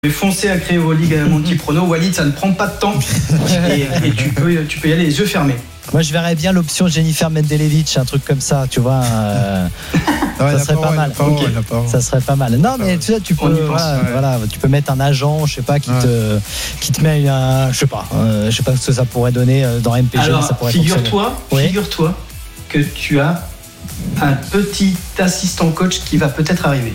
Foncez à Créo-Ligue à Montiprono. Walid, ça ne prend pas de temps et tu peux y aller les yeux fermés. Moi, je verrais bien l'option Jennifer Mendelevic, un truc comme ça, tu vois. Ça serait pas mal. Ça serait pas mal. Non, mais tu sais, tu peux, tu peux mettre un agent, je sais pas, qui te met je sais pas ce que ça pourrait donner dans MPG. Alors, ça pourrait figure-toi que tu as un petit assistant coach qui va peut-être arriver.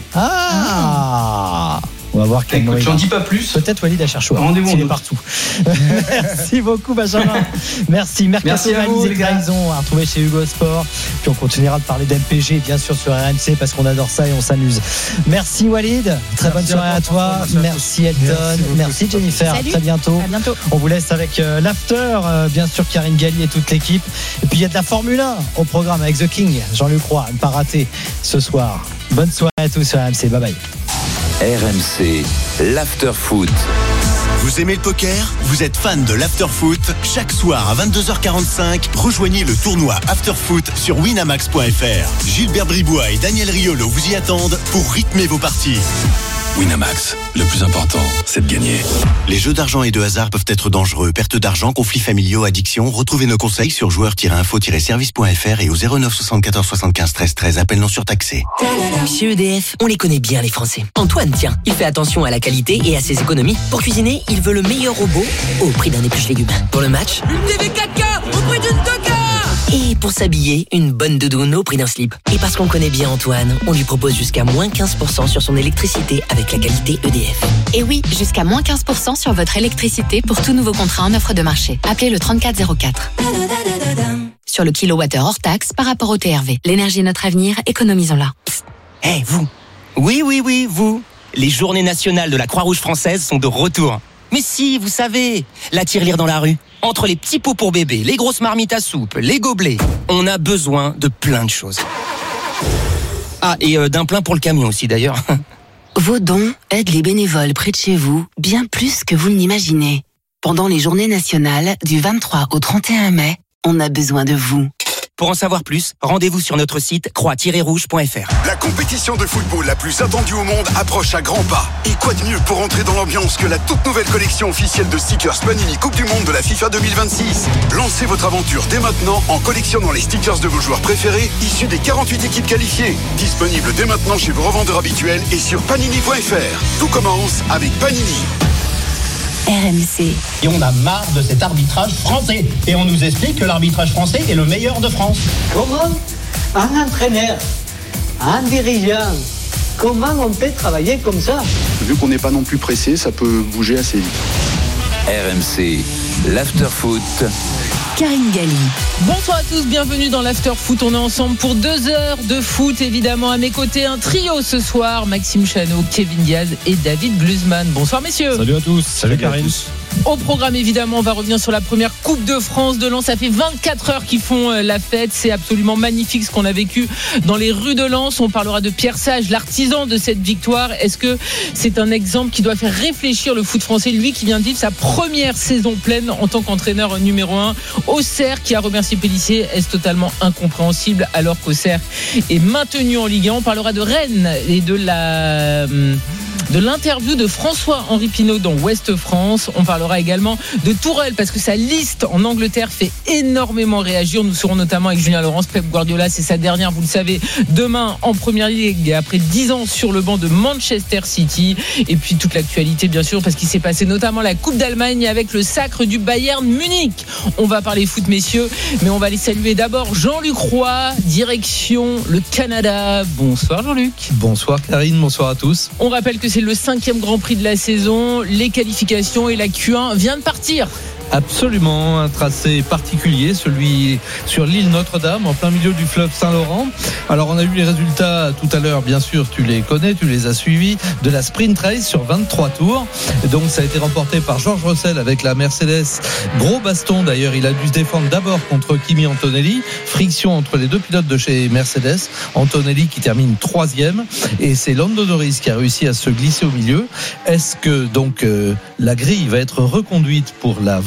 On va voir quel nom. J'en dis pas plus. Peut-être Walid a cherché. Rendez-vous. Il est partout. Merci beaucoup, Benjamin. Merci à vous, les gars. On va retrouver chez Hugo Sport. Puis on continuera de parler d'MPG, bien sûr, sur RMC, parce qu'on adore ça et on s'amuse. Merci, Walid. Très bonne soirée à toi. Merci, Elton. Merci, Jennifer. Salut. Très bientôt. À bientôt. On vous laisse avec l'after, bien sûr, Karine Galli et toute l'équipe. Et puis il y a de la Formule 1 au programme avec The King, Jean-Luc Roy, ne pas rater ce soir. Bonne soirée à tous sur RMC. Bye bye. RMC, l'after-foot. Vous aimez le poker ? Vous êtes fan de l'after-foot ? Chaque soir à 22h45, rejoignez le tournoi after-foot sur winamax.fr. Gilbert Bribois et Daniel Riolo vous y attendent pour rythmer vos parties. Winamax, le plus important, c'est de gagner. Les jeux d'argent et de hasard peuvent être dangereux. Perte d'argent, conflits familiaux, addiction. Retrouvez nos conseils sur joueurs-info-service.fr et au 09 74 75 13 13. Appel non surtaxé. Chez EDF, on les connaît bien les Français. Antoine, tiens, il fait attention à la qualité et à ses économies. Pour cuisiner, il veut le meilleur robot au prix d'un épluche-légumes. Pour le match, une TV 4K au prix d'une Toka. Et pour s'habiller, une bonne doudoune au prix d'un slip. Et parce qu'on connaît bien Antoine, on lui propose jusqu'à moins 15% sur son électricité avec la qualité EDF. Et oui, jusqu'à moins 15% sur votre électricité pour tout nouveau contrat en offre de marché. Appelez le 3404. Sur le kilowattheure hors taxe par rapport au TRV. L'énergie est notre avenir, économisons-la. Hé, vous. Oui, vous. Les journées nationales de la Croix-Rouge française sont de retour. Mais si, vous savez, la tirelire dans la rue. Entre les petits pots pour bébé, les grosses marmites à soupe, les gobelets, on a besoin de plein de choses. Ah, et d'un plein pour le camion aussi d'ailleurs. Vos dons aident les bénévoles près de chez vous bien plus que vous ne l'imaginez. Pendant les journées nationales du 23 au 31 mai, on a besoin de vous. Pour en savoir plus, rendez-vous sur notre site croix-rouge.fr. La compétition de football la plus attendue au monde approche à grands pas. Et quoi de mieux pour entrer dans l'ambiance que la toute nouvelle collection officielle de stickers Panini Coupe du Monde de la FIFA 2026. Lancez votre aventure dès maintenant en collectionnant les stickers de vos joueurs préférés issus des 48 équipes qualifiées. Disponible dès maintenant chez vos revendeurs habituels et sur panini.fr. Tout commence avec Panini. RMC. Et on a marre de cet arbitrage français. Et on nous explique que l'arbitrage français est le meilleur de France. Comment un entraîneur, un dirigeant, comment on peut travailler comme ça ? Vu qu'on n'est pas non plus pressé, ça peut bouger assez vite. RMC, l'after-foot. Karine Galli. Bonsoir à tous, bienvenue dans l'After Foot. On est ensemble pour 2 heures de foot, évidemment. À mes côtés, un trio ce soir. Maxime Chanot, Kevin Diaz et David Gluzman. Bonsoir messieurs. Salut à tous. Salut Karine. Au programme, évidemment, on va revenir sur la première Coupe de France de Lens. Ça fait 24 heures qu'ils font la fête. C'est absolument magnifique ce qu'on a vécu dans les rues de Lens. On parlera de Pierre Sage, l'artisan de cette victoire. Est-ce que c'est un exemple qui doit faire réfléchir le foot français, lui qui vient de vivre sa première saison pleine en tant qu'entraîneur numéro 1. Auxerre qui a remercié Pélissier, est-ce totalement incompréhensible alors qu'Auxerre est maintenu en Ligue 1. On parlera de Rennes et de l'interview de François-Henri Pinault dans Ouest France. On parlera également de Tourelle parce que sa liste en Angleterre fait énormément réagir. Nous serons notamment avec Julien Laurens. Pep Guardiola, c'est sa dernière, vous le savez, demain en Première Ligue après 10 ans sur le banc de Manchester City. Et puis toute l'actualité bien sûr parce qu'il s'est passé notamment la Coupe d'Allemagne avec le sacre du Bayern Munich. On va parler foot messieurs, mais on va les saluer d'abord. Jean-Luc Roy, direction le Canada. Bonsoir Jean-Luc. Bonsoir Karine, bonsoir à tous. On rappelle que c'est le 5e Grand Prix de la saison, les qualifications et la Q1 vient de partir. Absolument, un tracé particulier, celui sur l'île Notre-Dame, en plein milieu du fleuve Saint-Laurent. Alors on a eu les résultats tout à l'heure, bien sûr, tu les connais, tu les as suivis, de la sprint race sur 23 tours. Et donc ça a été remporté par George Russell avec la Mercedes. Gros baston d'ailleurs, il a dû se défendre d'abord contre Kimi Antonelli. Friction entre les deux pilotes de chez Mercedes. Antonelli qui termine 3e et c'est Lando Norris qui a réussi à se glisser au milieu. Est-ce que donc la grille va être reconduite pour la vraie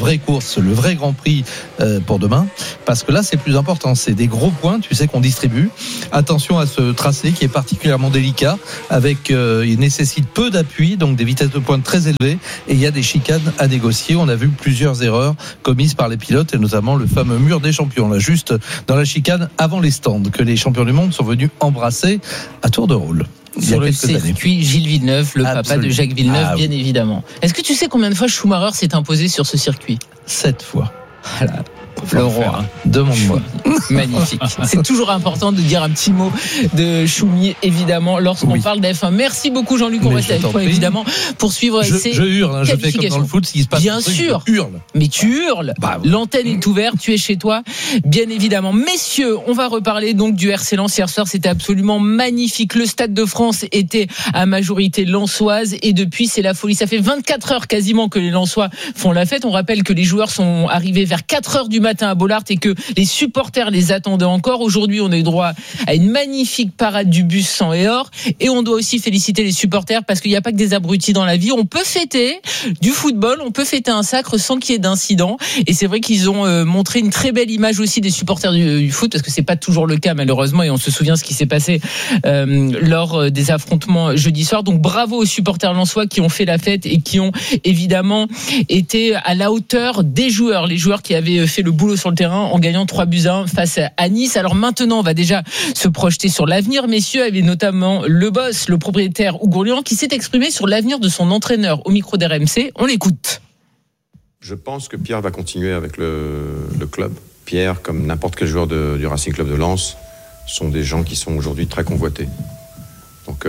vraie course, le vrai Grand Prix pour demain, parce que là c'est plus important, c'est des gros points, tu sais, qu'on distribue. Attention à ce tracé qui est particulièrement délicat, avec il nécessite peu d'appui, donc des vitesses de pointe très élevées, et il y a des chicanes à négocier. On a vu plusieurs erreurs commises par les pilotes, et notamment le fameux mur des champions, là juste dans la chicane avant les stands, que les champions du monde sont venus embrasser à tour de rôle. Sur le circuit Gilles Villeneuve, le papa de Jacques Villeneuve, bien évidemment. Est-ce que tu sais combien de fois Schumacher s'est imposé sur ce circuit ? 7 fois. Voilà. Le roi, demande-moi. Magnifique. C'est toujours important de dire un petit mot de Choumi, évidemment, lorsqu'on parle d'F1. Merci beaucoup, Jean-Luc. On reste avec toi, évidemment, pour suivre ces je hurle, je fais comme dans le foot, s'il se passe bien sûr. Je hurle. Mais tu hurles. L'antenne est ouverte, tu es chez toi, bien évidemment. Messieurs, on va reparler donc du RC Lens. Hier soir, c'était absolument magnifique. Le Stade de France était à majorité lensoise, et depuis, c'est la folie. Ça fait 24 heures quasiment que les Lensois font la fête. On rappelle que les joueurs sont arrivés vers 4 heures du matin à Bollaert et que les supporters les attendaient encore. Aujourd'hui, on a eu droit à une magnifique parade du bus sang et or, et on doit aussi féliciter les supporters, parce qu'il n'y a pas que des abrutis dans la vie. On peut fêter du football, on peut fêter un sacre sans qu'il y ait d'incident, et c'est vrai qu'ils ont montré une très belle image aussi des supporters du foot, parce que c'est pas toujours le cas malheureusement, et on se souvient ce qui s'est passé lors des affrontements jeudi soir. Donc bravo aux supporters lensois qui ont fait la fête et qui ont évidemment été à la hauteur des joueurs, les joueurs qui avaient fait le boulot sur le terrain en gagnant 3-1 face à Nice. Alors maintenant, on va déjà se projeter sur l'avenir, messieurs, avec notamment le boss, le propriétaire Hugo Lian, qui s'est exprimé sur l'avenir de son entraîneur au micro d'RMC. On l'écoute. Je pense que Pierre va continuer avec le club. Pierre, comme n'importe quel joueur du Racing Club de Lens, sont des gens qui sont aujourd'hui très convoités. Donc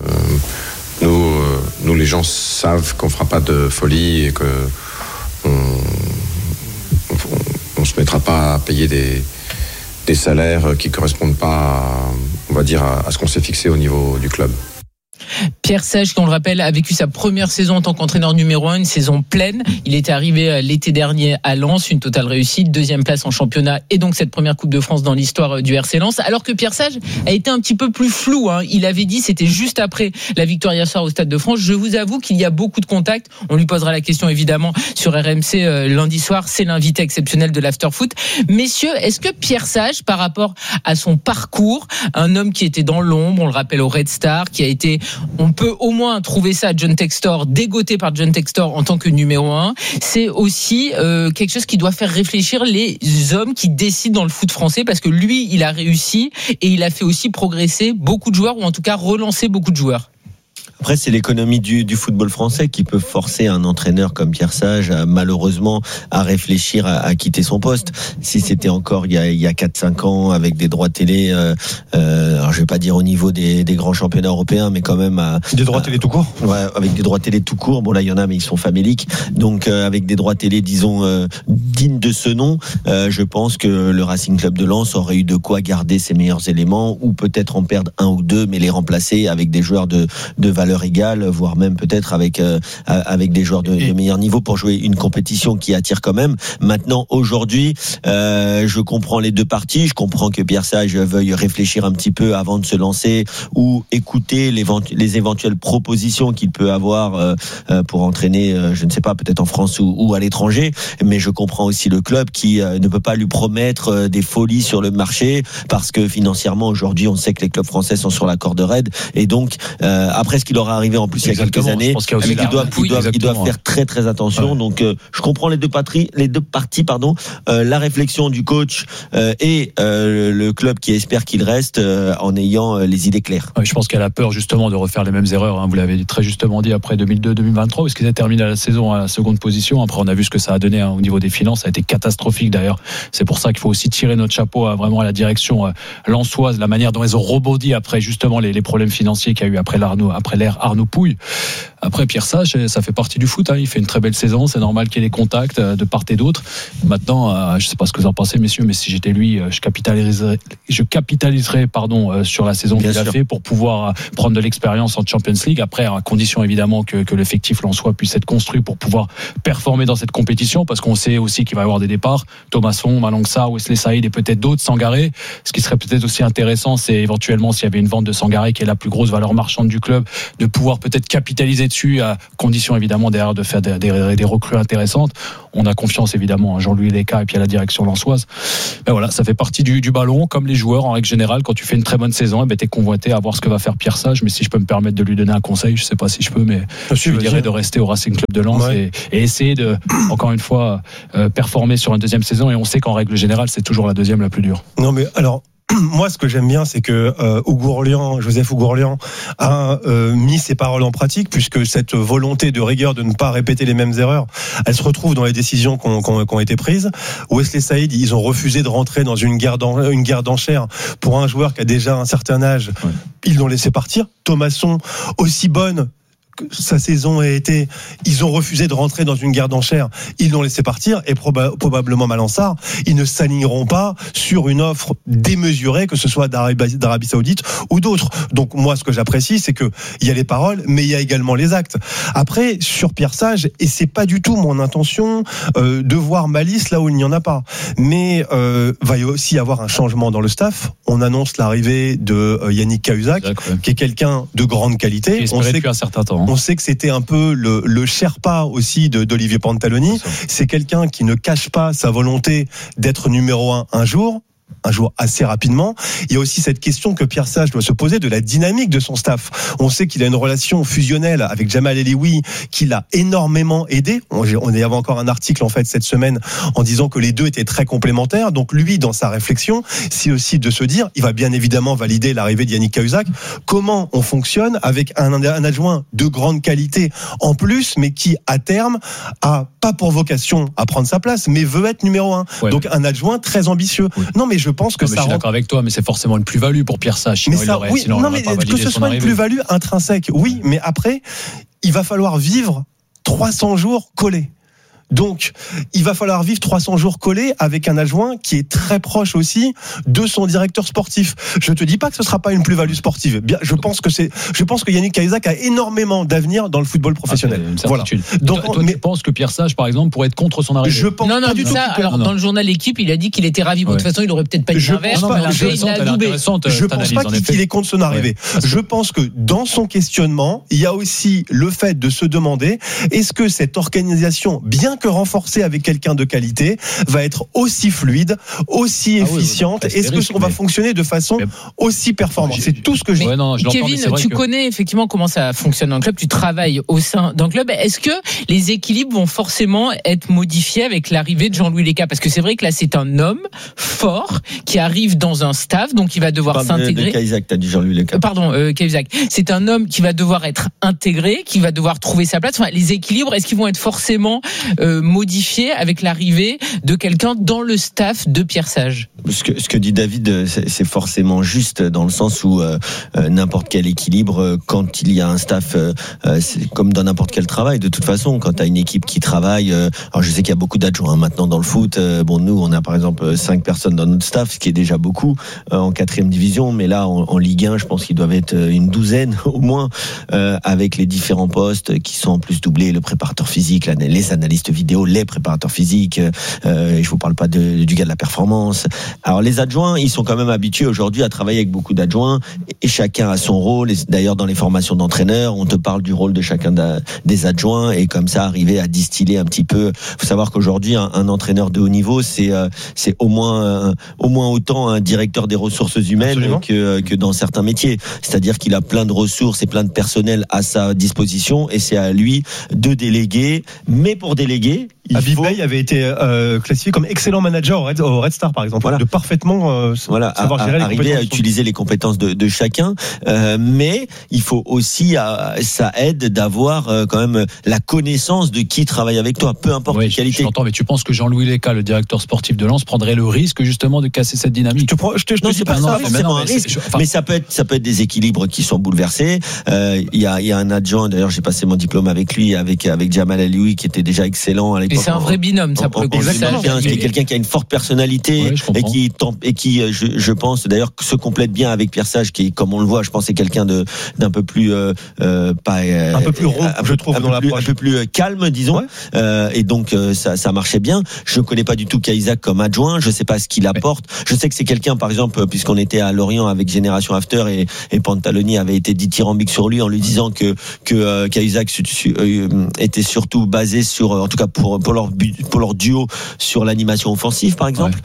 nous les gens savent qu'on ne fera pas de folie et que on se mettra pas à payer des salaires qui correspondent pas, on va dire, à ce qu'on s'est fixé au niveau du club. Pierre Sage, qui on le rappelle, a vécu sa première saison en tant qu'entraîneur numéro 1, une saison pleine. Il était arrivé l'été dernier à Lens, une totale réussite, 2e place en championnat, et donc cette première Coupe de France dans l'histoire du RC Lens. Alors que Pierre Sage a été un petit peu plus flou, hein. Il avait dit, c'était juste après la victoire hier soir au Stade de France. Je vous avoue qu'il y a beaucoup de contacts. On lui posera la question évidemment sur RMC lundi soir. C'est l'invité exceptionnel de l'Afterfoot. Messieurs, est-ce que Pierre Sage, par rapport à son parcours, un homme qui était dans l'ombre, on le rappelle au Red Star, qui a été, on peut au moins trouver ça à John Textor, dégoté par John Textor en tant que numéro 1, c'est aussi quelque chose qui doit faire réfléchir les hommes qui décident dans le foot français, parce que lui, il a réussi et il a fait aussi progresser beaucoup de joueurs, ou en tout cas relancer beaucoup de joueurs. Après, c'est l'économie du football français qui peut forcer un entraîneur comme Pierre Sage, malheureusement, à réfléchir à quitter son poste. Si c'était encore il y a 4-5 ans, avec des droits télé, alors je vais pas dire au niveau des grands championnats européens, mais quand même des droits télé tout court. Ouais, avec des droits télé tout court. Bon, là, il y en a, mais ils sont faméliques. Donc, avec des droits télé, disons, dignes de ce nom, je pense que le Racing Club de Lens aurait eu de quoi garder ses meilleurs éléments, ou peut-être en perdre un ou deux, mais les remplacer avec des joueurs de valeur égale, voire même peut-être avec des joueurs de meilleur niveau pour jouer une compétition qui attire quand même. Maintenant, aujourd'hui, je comprends les deux parties. Je comprends que Pierre Sage veuille réfléchir un petit peu avant de se lancer, ou écouter les éventuelles propositions qu'il peut avoir pour entraîner, je ne sais pas, peut-être en France ou à l'étranger. Mais je comprends aussi le club qui ne peut pas lui promettre des folies sur le marché, parce que financièrement, aujourd'hui, on sait que les clubs français sont sur la corde raide. Et donc, après ce qu'il leur est arrivé en plus il y a quelques années, ils doivent faire très très attention. Ouais. Donc je comprends les deux parties, la réflexion du coach et le club qui espère qu'il reste en ayant les idées claires. Ouais, je pense qu'elle a peur justement de refaire les mêmes erreurs, hein. Vous l'avez très justement dit, après 2002-2023, parce qu'ils ont terminé la saison à la seconde position. Après, on a vu ce que ça a donné, hein, au niveau des finances. Ça a été catastrophique d'ailleurs. C'est pour ça qu'il faut aussi tirer notre chapeau à la direction lensoise, la manière dont ils ont rebondi après justement les problèmes financiers qu'il y a eu après l'ère Arnaud Pouille. Après, Pierre Sage, ça fait partie du foot, hein. Il fait une très belle saison, c'est normal qu'il y ait des contacts de part et d'autre. Maintenant, je ne sais pas ce que vous en pensez, messieurs, mais si j'étais lui, je capitaliserais sur la saison qu'il a fait, pour pouvoir prendre de l'expérience en Champions League. Après, à condition évidemment que l'effectif lensois puisse être construit pour pouvoir performer dans cette compétition, parce qu'on sait aussi qu'il va y avoir des départs. Thomasson, Malangsa, Wesley Saïd et peut-être d'autres, Sangaré. Ce qui serait peut-être aussi intéressant, c'est éventuellement, s'il y avait une vente de Sangaré, qui est la plus grosse valeur marchande du club, de pouvoir peut-être capitaliser tourner dessus, à condition évidemment derrière de faire des recrues intéressantes. On a confiance évidemment à Jean-Louis Leca et puis à la direction lensoise. Mais voilà, ça fait partie du ballon, comme les joueurs en règle générale. Quand tu fais une très bonne saison, t'es convoité à voir ce que va faire Pierre Sage. Mais si je peux me permettre de lui donner un conseil, je sais pas si je peux, mais je lui dirais de rester au Racing Club de Lens et essayer de, encore une fois, performer sur une deuxième saison. Et on sait qu'en règle générale, c'est toujours la deuxième la plus dure. Non mais alors, moi, ce que j'aime bien, c'est que Joseph Ougourlian a mis ses paroles en pratique, puisque cette volonté de rigueur de ne pas répéter les mêmes erreurs, elle se retrouve dans les décisions qui ont été prises. Wesley Saïd, ils ont refusé de rentrer dans une guerre d'enchères pour un joueur qui a déjà un certain âge. Ouais. Ils l'ont laissé partir. Thomasson, aussi bonne sa saison a été, ils ont refusé de rentrer dans une guerre d'enchères, ils l'ont laissé partir, et probablement Malansar, ils ne s'aligneront pas sur une offre démesurée, que ce soit d'Arabie Saoudite ou d'autres. Donc moi, ce que j'apprécie, c'est que il y a les paroles, mais il y a également les actes. Après, sur Pierre Sage, et c'est pas du tout mon intention de voir malice là où il n'y en a pas, mais va y aussi y avoir un changement dans le staff. On annonce l'arrivée de Yannick Cahuzac, qui est quelqu'un de grande qualité. On sait depuis un certain temps. On sait que c'était un peu le Sherpa aussi d'Olivier Pantaloni. C'est quelqu'un qui ne cache pas sa volonté d'être numéro 1 un jour assez rapidement. Il y a aussi cette question que Pierre Sage doit se poser de la dynamique de son staff. On sait qu'il a une relation fusionnelle avec Jamal Elioui qui l'a énormément aidé. On y avait encore un article en fait cette semaine en disant que les deux étaient très complémentaires. Donc lui, dans sa réflexion, c'est aussi de se dire, il va bien évidemment valider l'arrivée de Yannick Cahuzac. Comment on fonctionne avec un adjoint de grande qualité en plus, mais qui à terme a pas pour vocation à prendre sa place, mais veut être numéro 1. Ouais. Donc un adjoint très ambitieux. Oui. Non, mais je pense que je suis d'accord avec toi, mais c'est forcément une plus-value pour Pierre Sage. Mais ça, oui, non, mais que ce soit une plus-value intrinsèque, oui, mais après, il va falloir vivre 300 jours collés. Donc, il va falloir vivre 300 jours collés avec un adjoint qui est très proche aussi de son directeur sportif. Je te dis pas que ce sera pas une plus-value sportive. Bien, je pense que Yannick Cahuzac a énormément d'avenir dans le football professionnel. Voilà. Donc, toi, tu penses que Pierre Sage, par exemple, pourrait être contre son arrivée? Je pense pas du tout. Alors, dans le journal L'équipe, il a dit qu'il était ravi. De toute façon, il aurait peut-être pas dit l'inverse. Je pense pas qu'il est contre son arrivée. Je pense que dans son questionnement, il y a aussi le fait de se demander, est-ce que cette organisation, bien que renforcer avec quelqu'un de qualité, va être aussi fluide, aussi efficiente. Est-ce que on va fonctionner de façon aussi performante? C'est tout ce que je dis. Kevin, tu connais effectivement comment ça fonctionne dans le club, tu travailles au sein d'un club. Est-ce que les équilibres vont forcément être modifiés avec l'arrivée de Jean-Louis Leca? Parce que c'est vrai que là, c'est un homme fort qui arrive dans un staff, donc il va devoir s'intégrer. Cahuzac, t'as dit Jean-Louis Leca. Pardon, Cahuzac. C'est un homme qui va devoir être intégré, qui va devoir trouver sa place. Enfin, les équilibres, est-ce qu'ils vont être forcément modifié avec l'arrivée de quelqu'un dans le staff de Pierre Sage? Ce que dit David, c'est forcément juste dans le sens où n'importe quel équilibre, quand il y a un staff, c'est comme dans n'importe quel travail. De toute façon, quand tu as une équipe qui travaille, alors je sais qu'il y a beaucoup d'adjoints maintenant dans le foot. Bon, nous, on a par exemple 5 personnes dans notre staff, ce qui est déjà beaucoup en 4e division, mais là en Ligue 1, je pense qu'ils doivent être une douzaine au moins, avec les différents postes qui sont en plus doublés, le préparateur physique, les analystes vidéo, les préparateurs physiques, je vous parle pas du gars de la performance. Alors les adjoints, ils sont quand même habitués aujourd'hui à travailler avec beaucoup d'adjoints et chacun a son rôle. Et d'ailleurs dans les formations d'entraîneurs, on te parle du rôle de chacun des adjoints et comme ça arriver à distiller un petit peu. Faut savoir qu'aujourd'hui un entraîneur de haut niveau, c'est au moins autant un directeur des ressources humaines que dans certains métiers. C'est-à-dire qu'il a plein de ressources et plein de personnel à sa disposition et c'est à lui de déléguer. Mais pour déléguer, Habib Bey avait été classifié comme excellent manager au Red Star par exemple. Voilà. De parfaitement savoir gérer arriver à utiliser les compétences de chacun, mais il faut aussi ça aide d'avoir quand même la connaissance de qui travaille avec toi, peu importe les qualités. J'entends, mais tu penses que Jean-Louis Leca, le directeur sportif de Lens, prendrait le risque justement de casser cette dynamique? Non, c'est pas ça, forcément un risque, mais ça peut être des équilibres qui sont bouleversés. Il y a un adjoint, d'ailleurs j'ai passé mon diplôme avec lui, avec Jamal Elioui, qui était déjà excellent excellent à l'époque. Et c'est un vrai binôme, ça, pour le coup. Exactement. C'est quelqu'un qui a une forte personnalité et qui, je pense, d'ailleurs, se complète bien avec Pierre Sage, qui, comme on le voit, je pense, est quelqu'un d'un peu plus, un peu plus rond, je trouve, dans l'approche. Un peu plus calme, disons. Et donc, ça marchait bien. Je ne connais pas du tout Cahuzac comme adjoint. Je sais pas ce qu'il apporte. Je sais que c'est quelqu'un, par exemple, puisqu'on était à Lorient avec Génération After et Pantaloni avait été dithyrambique sur lui en lui disant que Cahuzac était surtout basé sur, en tout cas pour leur duo, sur l'animation offensive, par exemple,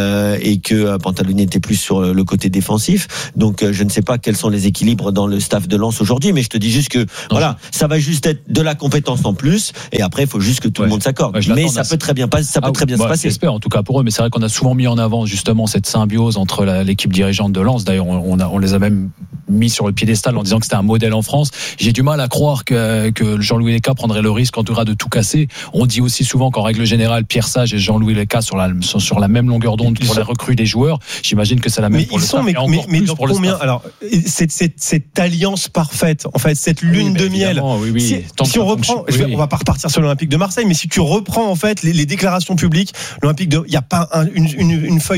et que Pantaloni était plus sur le côté défensif. Donc, je ne sais pas quels sont les équilibres dans le staff de Lens aujourd'hui, mais je te dis juste que ça va juste être de la compétence en plus, et après, il faut juste que tout le monde s'accorde. Mais ça peut très bien se passer. J'espère, en tout cas pour eux, mais c'est vrai qu'on a souvent mis en avant justement cette symbiose entre l'équipe dirigeante de Lens. D'ailleurs, on les a même mis sur le piédestal en disant que c'était un modèle en France. J'ai du mal à croire que Jean-Louis Léca prendrait le risque en tout cas de tout casser. On dit aussi souvent qu'en règle générale, Pierre Sage et Jean-Louis Léca sont sur la même longueur d'onde pour les recrues des joueurs. J'imagine que c'est la même pour le staff. Mais dans combien, alors, cette alliance parfaite, en fait, cette lune de miel. Si on reprend, on va pas repartir sur l'Olympique de Marseille, mais si tu reprends en fait les déclarations publiques, il n'y a pas une feuille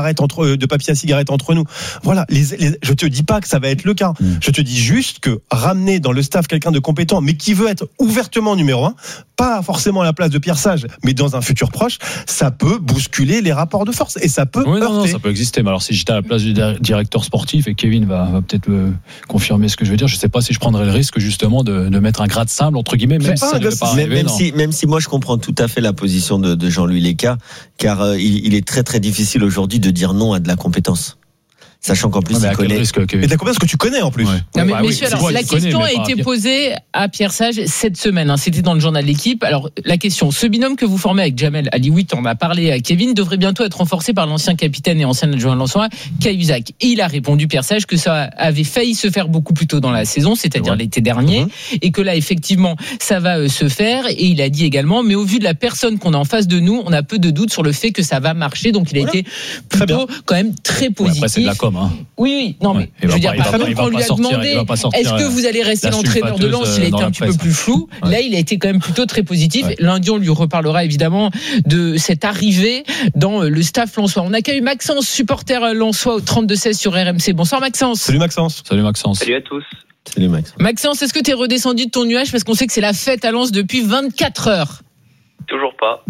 de papier à cigarette entre nous. Voilà, je te dis pas que ça va être le cas. Je te dis juste que ramener dans le staff quelqu'un de compétent, mais qui veut être ouvertement numéro 1, pas forcément à la place de Pierre Sage, mais dans un futur proche, ça peut bousculer les rapports de force et ça peut heurter. Non, ça peut exister. Mais alors, si j'étais à la place du directeur sportif, et Kevin va peut-être confirmer ce que je veux dire, je sais pas si je prendrais le risque justement de mettre un grade simple entre guillemets, même si ça ne devait pas arriver. Même si moi je comprends tout à fait la position de Jean-Louis Léca, car il est très très difficile aujourd'hui de dire non à de la compétence. Sachant qu'en plus, il connaît. Mais t'as combien ce que tu connais en plus? Non, mais messieurs, alors, la question a été posée à Pierre Sage cette semaine. C'était dans le journal de l'équipe. Alors, la question, ce binôme que vous formez avec Jamel Alioui, on a parlé à Kevin, devrait bientôt être renforcé par l'ancien capitaine et ancien adjoint lensois, Cahuzac. Et il a répondu, Pierre Sage, que ça avait failli se faire beaucoup plus tôt dans la saison, c'est-à-dire l'été dernier, et que là, effectivement, ça va se faire. Et il a dit également, mais au vu de la personne qu'on a en face de nous, on a peu de doutes sur le fait que ça va marcher. Donc, il a été plutôt quand même très positif. Après, c'est de la com. Oui, non, mais je veux dire, par exemple, quand on lui a demandé est-ce que vous allez rester l'entraîneur de Lens, il a été un petit peu plus flou. Là, il a été quand même plutôt très positif. Lundi, on lui reparlera évidemment de cette arrivée dans le staff lensois. On accueille Maxence, supporter lensois au 32-16 sur RMC. Bonsoir Maxence. Salut Maxence. Salut à tous. Salut Max. Maxence, est-ce que tu es redescendu de ton nuage parce qu'on sait que c'est la fête à Lens depuis 24 heures? Toujours pas.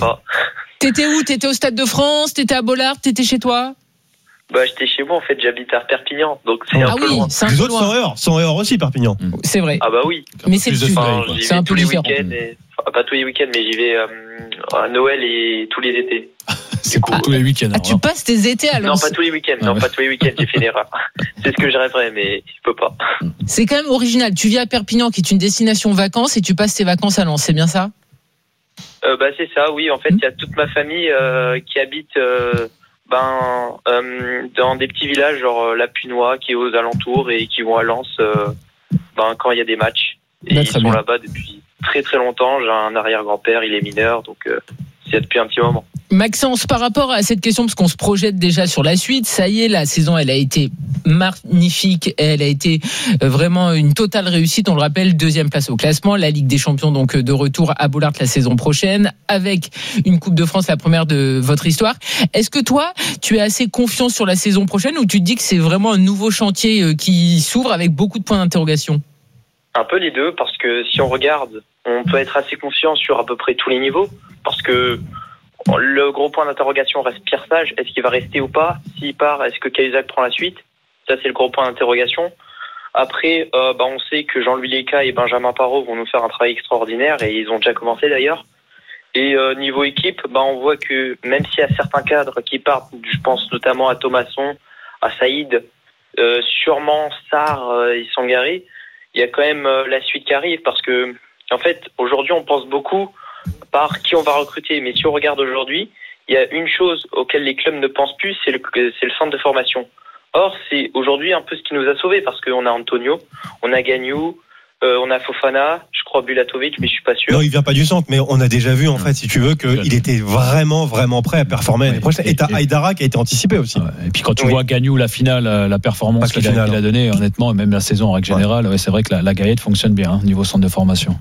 T'étais où? T'étais au Stade de France? T'étais à Bollard? T'étais chez toi? J'étais chez moi, en fait, j'habite à Perpignan, donc c'est un peu loin. Les autres sont heures aussi, Perpignan. C'est vrai. Ah bah oui. Mais c'est le sud. C'est un peu différent. Pas tous les week-ends, mais j'y vais à Noël et tous les étés. C'est pour tous les week-ends. Tu passes tes étés à Lens? Non, pas tous les week-ends, j'ai fait une erreur. C'est ce que je rêverais, mais je peux pas. C'est quand même original. Tu vis à Perpignan, qui est une destination vacances, et tu passes tes vacances à Lens, c'est bien ça? C'est ça, oui. En fait, il y a toute ma famille qui habite... dans des petits villages genre La Punois qui est aux alentours et qui vont à Lens quand il y a des matchs et ils sont là-bas depuis très très longtemps. J'ai un arrière-grand-père, il est mineur, donc c'est depuis un petit moment. Maxence, par rapport à cette question, parce qu'on se projette déjà sur la suite, ça y est, la saison elle a été magnifique, elle a été vraiment une totale réussite. On le rappelle, 2e place au classement, la Ligue des Champions donc de retour à Bollard la saison prochaine, avec une Coupe de France, la première de votre histoire. Est-ce que toi, tu es assez confiant sur la saison prochaine ou tu te dis que c'est vraiment un nouveau chantier qui s'ouvre avec beaucoup de points d'interrogation? Un peu les deux, parce que si on regarde, on peut être assez confiant sur à peu près tous les niveaux, parce que le gros point d'interrogation reste Pierre Sage. Est-ce qu'il va rester ou pas? S'il part, est-ce que Cahuzac prend la suite? Ça, c'est le gros point d'interrogation. Après, on sait que Jean-Louis Léca et Benjamin Parot vont nous faire un travail extraordinaire et ils ont déjà commencé d'ailleurs. Et niveau équipe, on voit que même s'il y a certains cadres qui partent, je pense notamment à Thomasson, à Saïd, sûrement Sarr et Sangaré, il y a quand même la suite qui arrive parce que, en fait, aujourd'hui, on pense beaucoup par qui on va recruter. Mais si on regarde aujourd'hui, il y a une chose auquel les clubs ne pensent plus, c'est le centre de formation. Or, c'est aujourd'hui un peu ce qui nous a sauvés parce qu'on a Antonio, on a Gagnou, on a Fofana, je crois Bulatovic, mais je suis pas sûr. Non, il vient pas du centre, mais on a déjà vu, en fait, si tu veux, qu'il était vraiment, vraiment prêt à performer l'année prochaine. Et t'as Aïdara qui a été anticipé aussi. Et puis quand tu vois Gagnou, la finale, la performance qu'il a donnée, honnêtement, même la saison en règle générale, c'est vrai que la Gaillette fonctionne bien, niveau centre de formation.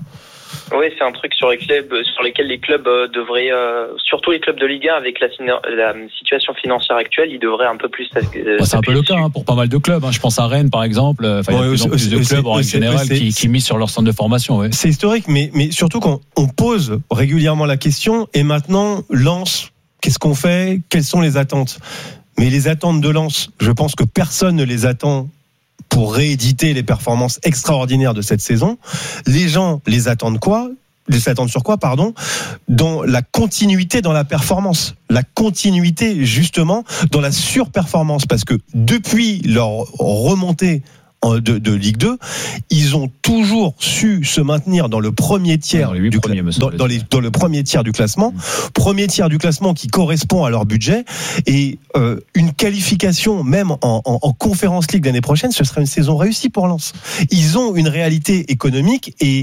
Oui, c'est un truc sur lesquels les clubs devraient, surtout les clubs de Ligue 1, avec la situation financière actuelle, ils devraient un peu plus. C'est un peu le cas pour pas mal de clubs. Je pense à Rennes, par exemple. Il y a de plus en plus de clubs en règle générale qui misent sur leur centre de formation. Ouais. C'est historique, mais surtout quand on pose régulièrement la question. Et maintenant, Lens, qu'est-ce qu'on fait ? Quelles sont les attentes ? Mais les attentes de Lens, je pense que personne ne les attend pour rééditer les performances extraordinaires de cette saison. Les gens les attendent quoi ? Les attendent sur quoi, pardon ? Dans la continuité dans la performance. La continuité, justement, dans la surperformance. Parce que depuis leur remontée de Ligue 2, ils ont toujours su se maintenir dans le premier tiers dans le premier tiers du classement, premier tiers du classement qui correspond à leur budget, et une qualification même en Conference League l'année prochaine, ce serait une saison réussie pour Lens. Ils ont une réalité économique et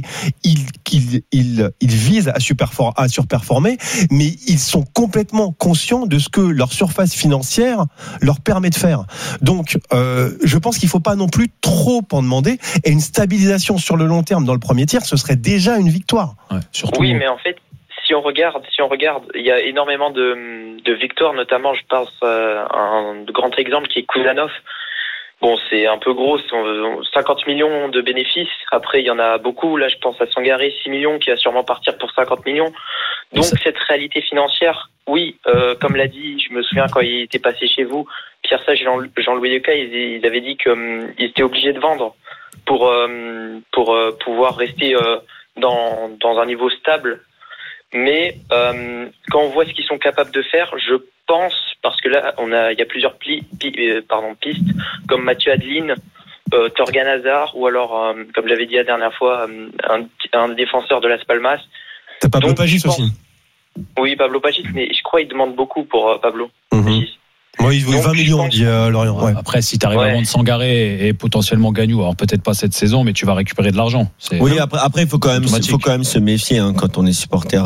ils visent à surperformer, mais ils sont complètement conscients de ce que leur surface financière leur permet de faire. Donc je pense qu'il ne faut pas non plus trop en demander, et une stabilisation sur le long terme dans le premier tiers, ce serait déjà une victoire. Ouais, surtout. Oui, mais en fait, si on regarde, il y a énormément de victoires, notamment, je pense un grand exemple qui est Kouzanov. Bon, c'est un peu gros, 50 millions de bénéfices. Après, il y en a beaucoup. Là, je pense à Sangaré, 6 millions, qui va sûrement partir pour 50 millions. Donc, cette réalité financière, oui, comme l'a dit, je me souviens quand il était passé chez vous, Pierre Sage et Jean-Louis Decay, ils avaient dit qu'ils étaient obligés de vendre pour pouvoir rester dans un niveau stable. Mais quand on voit ce qu'ils sont capables de faire, je pense, parce que là, il y a plusieurs pistes, comme Mathieu Adeline, Torgan Hazard, ou alors, comme j'avais dit la dernière fois, un défenseur de Las Palmas. T'as Pablo Pagis aussi. Oui, Pablo Pagis, mais je crois qu'il demande beaucoup pour Pablo Pagis. Oui, il vaut 20 millions, dit Lorient. Ouais. Après, si tu arrives à vendre Sangaré et potentiellement Gagnou, alors peut-être pas cette saison, mais tu vas récupérer de l'argent. Oui, après, il faut quand même se méfier quand on est supporter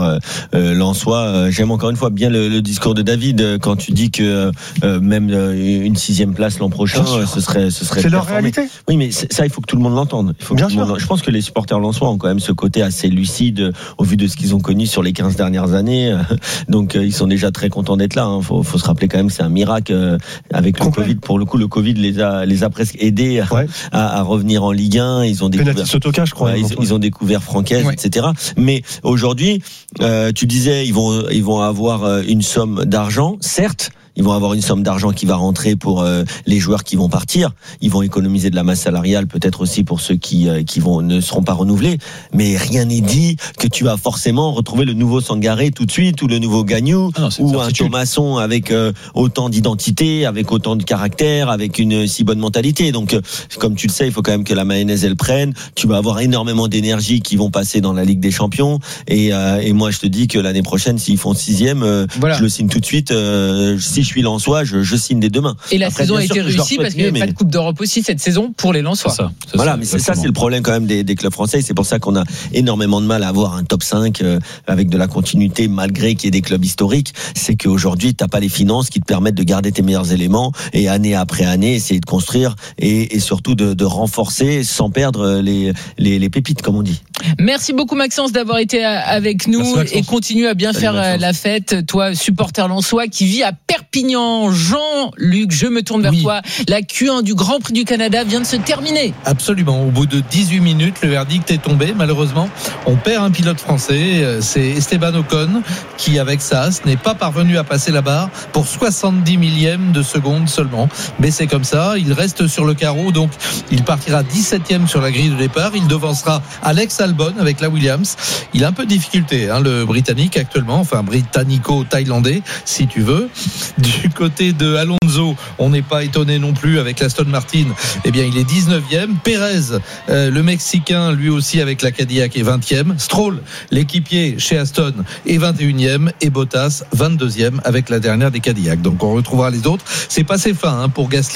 lensois. J'aime encore une fois bien le discours de David quand tu dis que même une 6e place l'an prochain, ce serait. C'est leur réalité. Oui, mais ça, il faut que tout le monde l'entende. Je pense que les supporters lensois ont quand même ce côté assez lucide au vu de ce qu'ils ont connu sur les 15 dernières années. Donc, ils sont déjà très contents d'être là. Faut se rappeler quand même, c'est un miracle. Avec le Covid, pour le coup, le Covid les a presque aidés à revenir en Ligue 1. Ils ont découvert Sotoka, je crois. Ils ont découvert Francaise, etc. Mais aujourd'hui, tu disais, ils vont avoir une somme d'argent, certes. Ils vont avoir une somme d'argent qui va rentrer pour les joueurs qui vont partir. Ils vont économiser de la masse salariale, peut-être aussi pour ceux qui ne seront pas renouvelés. Mais rien n'est dit que tu vas forcément retrouver le nouveau Sangaré tout de suite, ou le nouveau Gagnou, ou un Thomasson avec autant d'identité, avec autant de caractère, avec une si bonne mentalité. Donc, comme tu le sais, il faut quand même que la mayonnaise elle prenne. Tu vas avoir énormément d'énergie qui vont passer dans la Ligue des Champions. Et moi, je te dis que l'année prochaine, s'ils font 6e, je le signe tout de suite. Si je suis lensois, je signe des deux mains. Et la saison a été réussie parce qu'il n'y avait pas de Coupe d'Europe aussi cette saison pour les Lensois. C'est le problème quand même des clubs français. C'est pour ça qu'on a énormément de mal à avoir un top 5 avec de la continuité malgré qu'il y ait des clubs historiques. C'est qu'aujourd'hui, t'as pas les finances qui te permettent de garder tes meilleurs éléments et année après année essayer de construire et surtout de renforcer sans perdre les pépites, comme on dit. Merci beaucoup Maxence d'avoir été avec nous et continue à bien faire la fête. Toi, supporter lensois qui vit à Perpignan. Jean-Luc, je me tourne vers toi. La Q1 du Grand Prix du Canada vient de se terminer. Absolument. Au bout de 18 minutes, le verdict est tombé. Malheureusement, on perd un pilote français. C'est Esteban Ocon qui, avec SAS, n'est pas parvenu à passer la barre pour 70 millièmes de seconde seulement. Mais c'est comme ça. Il reste sur le carreau. Donc, il partira 17e sur la grille de départ. Il devancera Alex Albon avec la Williams. Il a un peu de difficulté, le Britannique actuellement. Enfin, britannico-thaïlandais, si tu veux. Du côté de Alonso, on n'est pas étonné non plus avec l'Aston Martin. Eh bien, il est 19e. Pérez, le Mexicain, lui aussi avec la Cadillac, est 20e. Stroll, l'équipier chez Aston, est 21e. Et Bottas, 22e avec la dernière des Cadillac. Donc, on retrouvera les autres. C'est passé fin pour Gasly.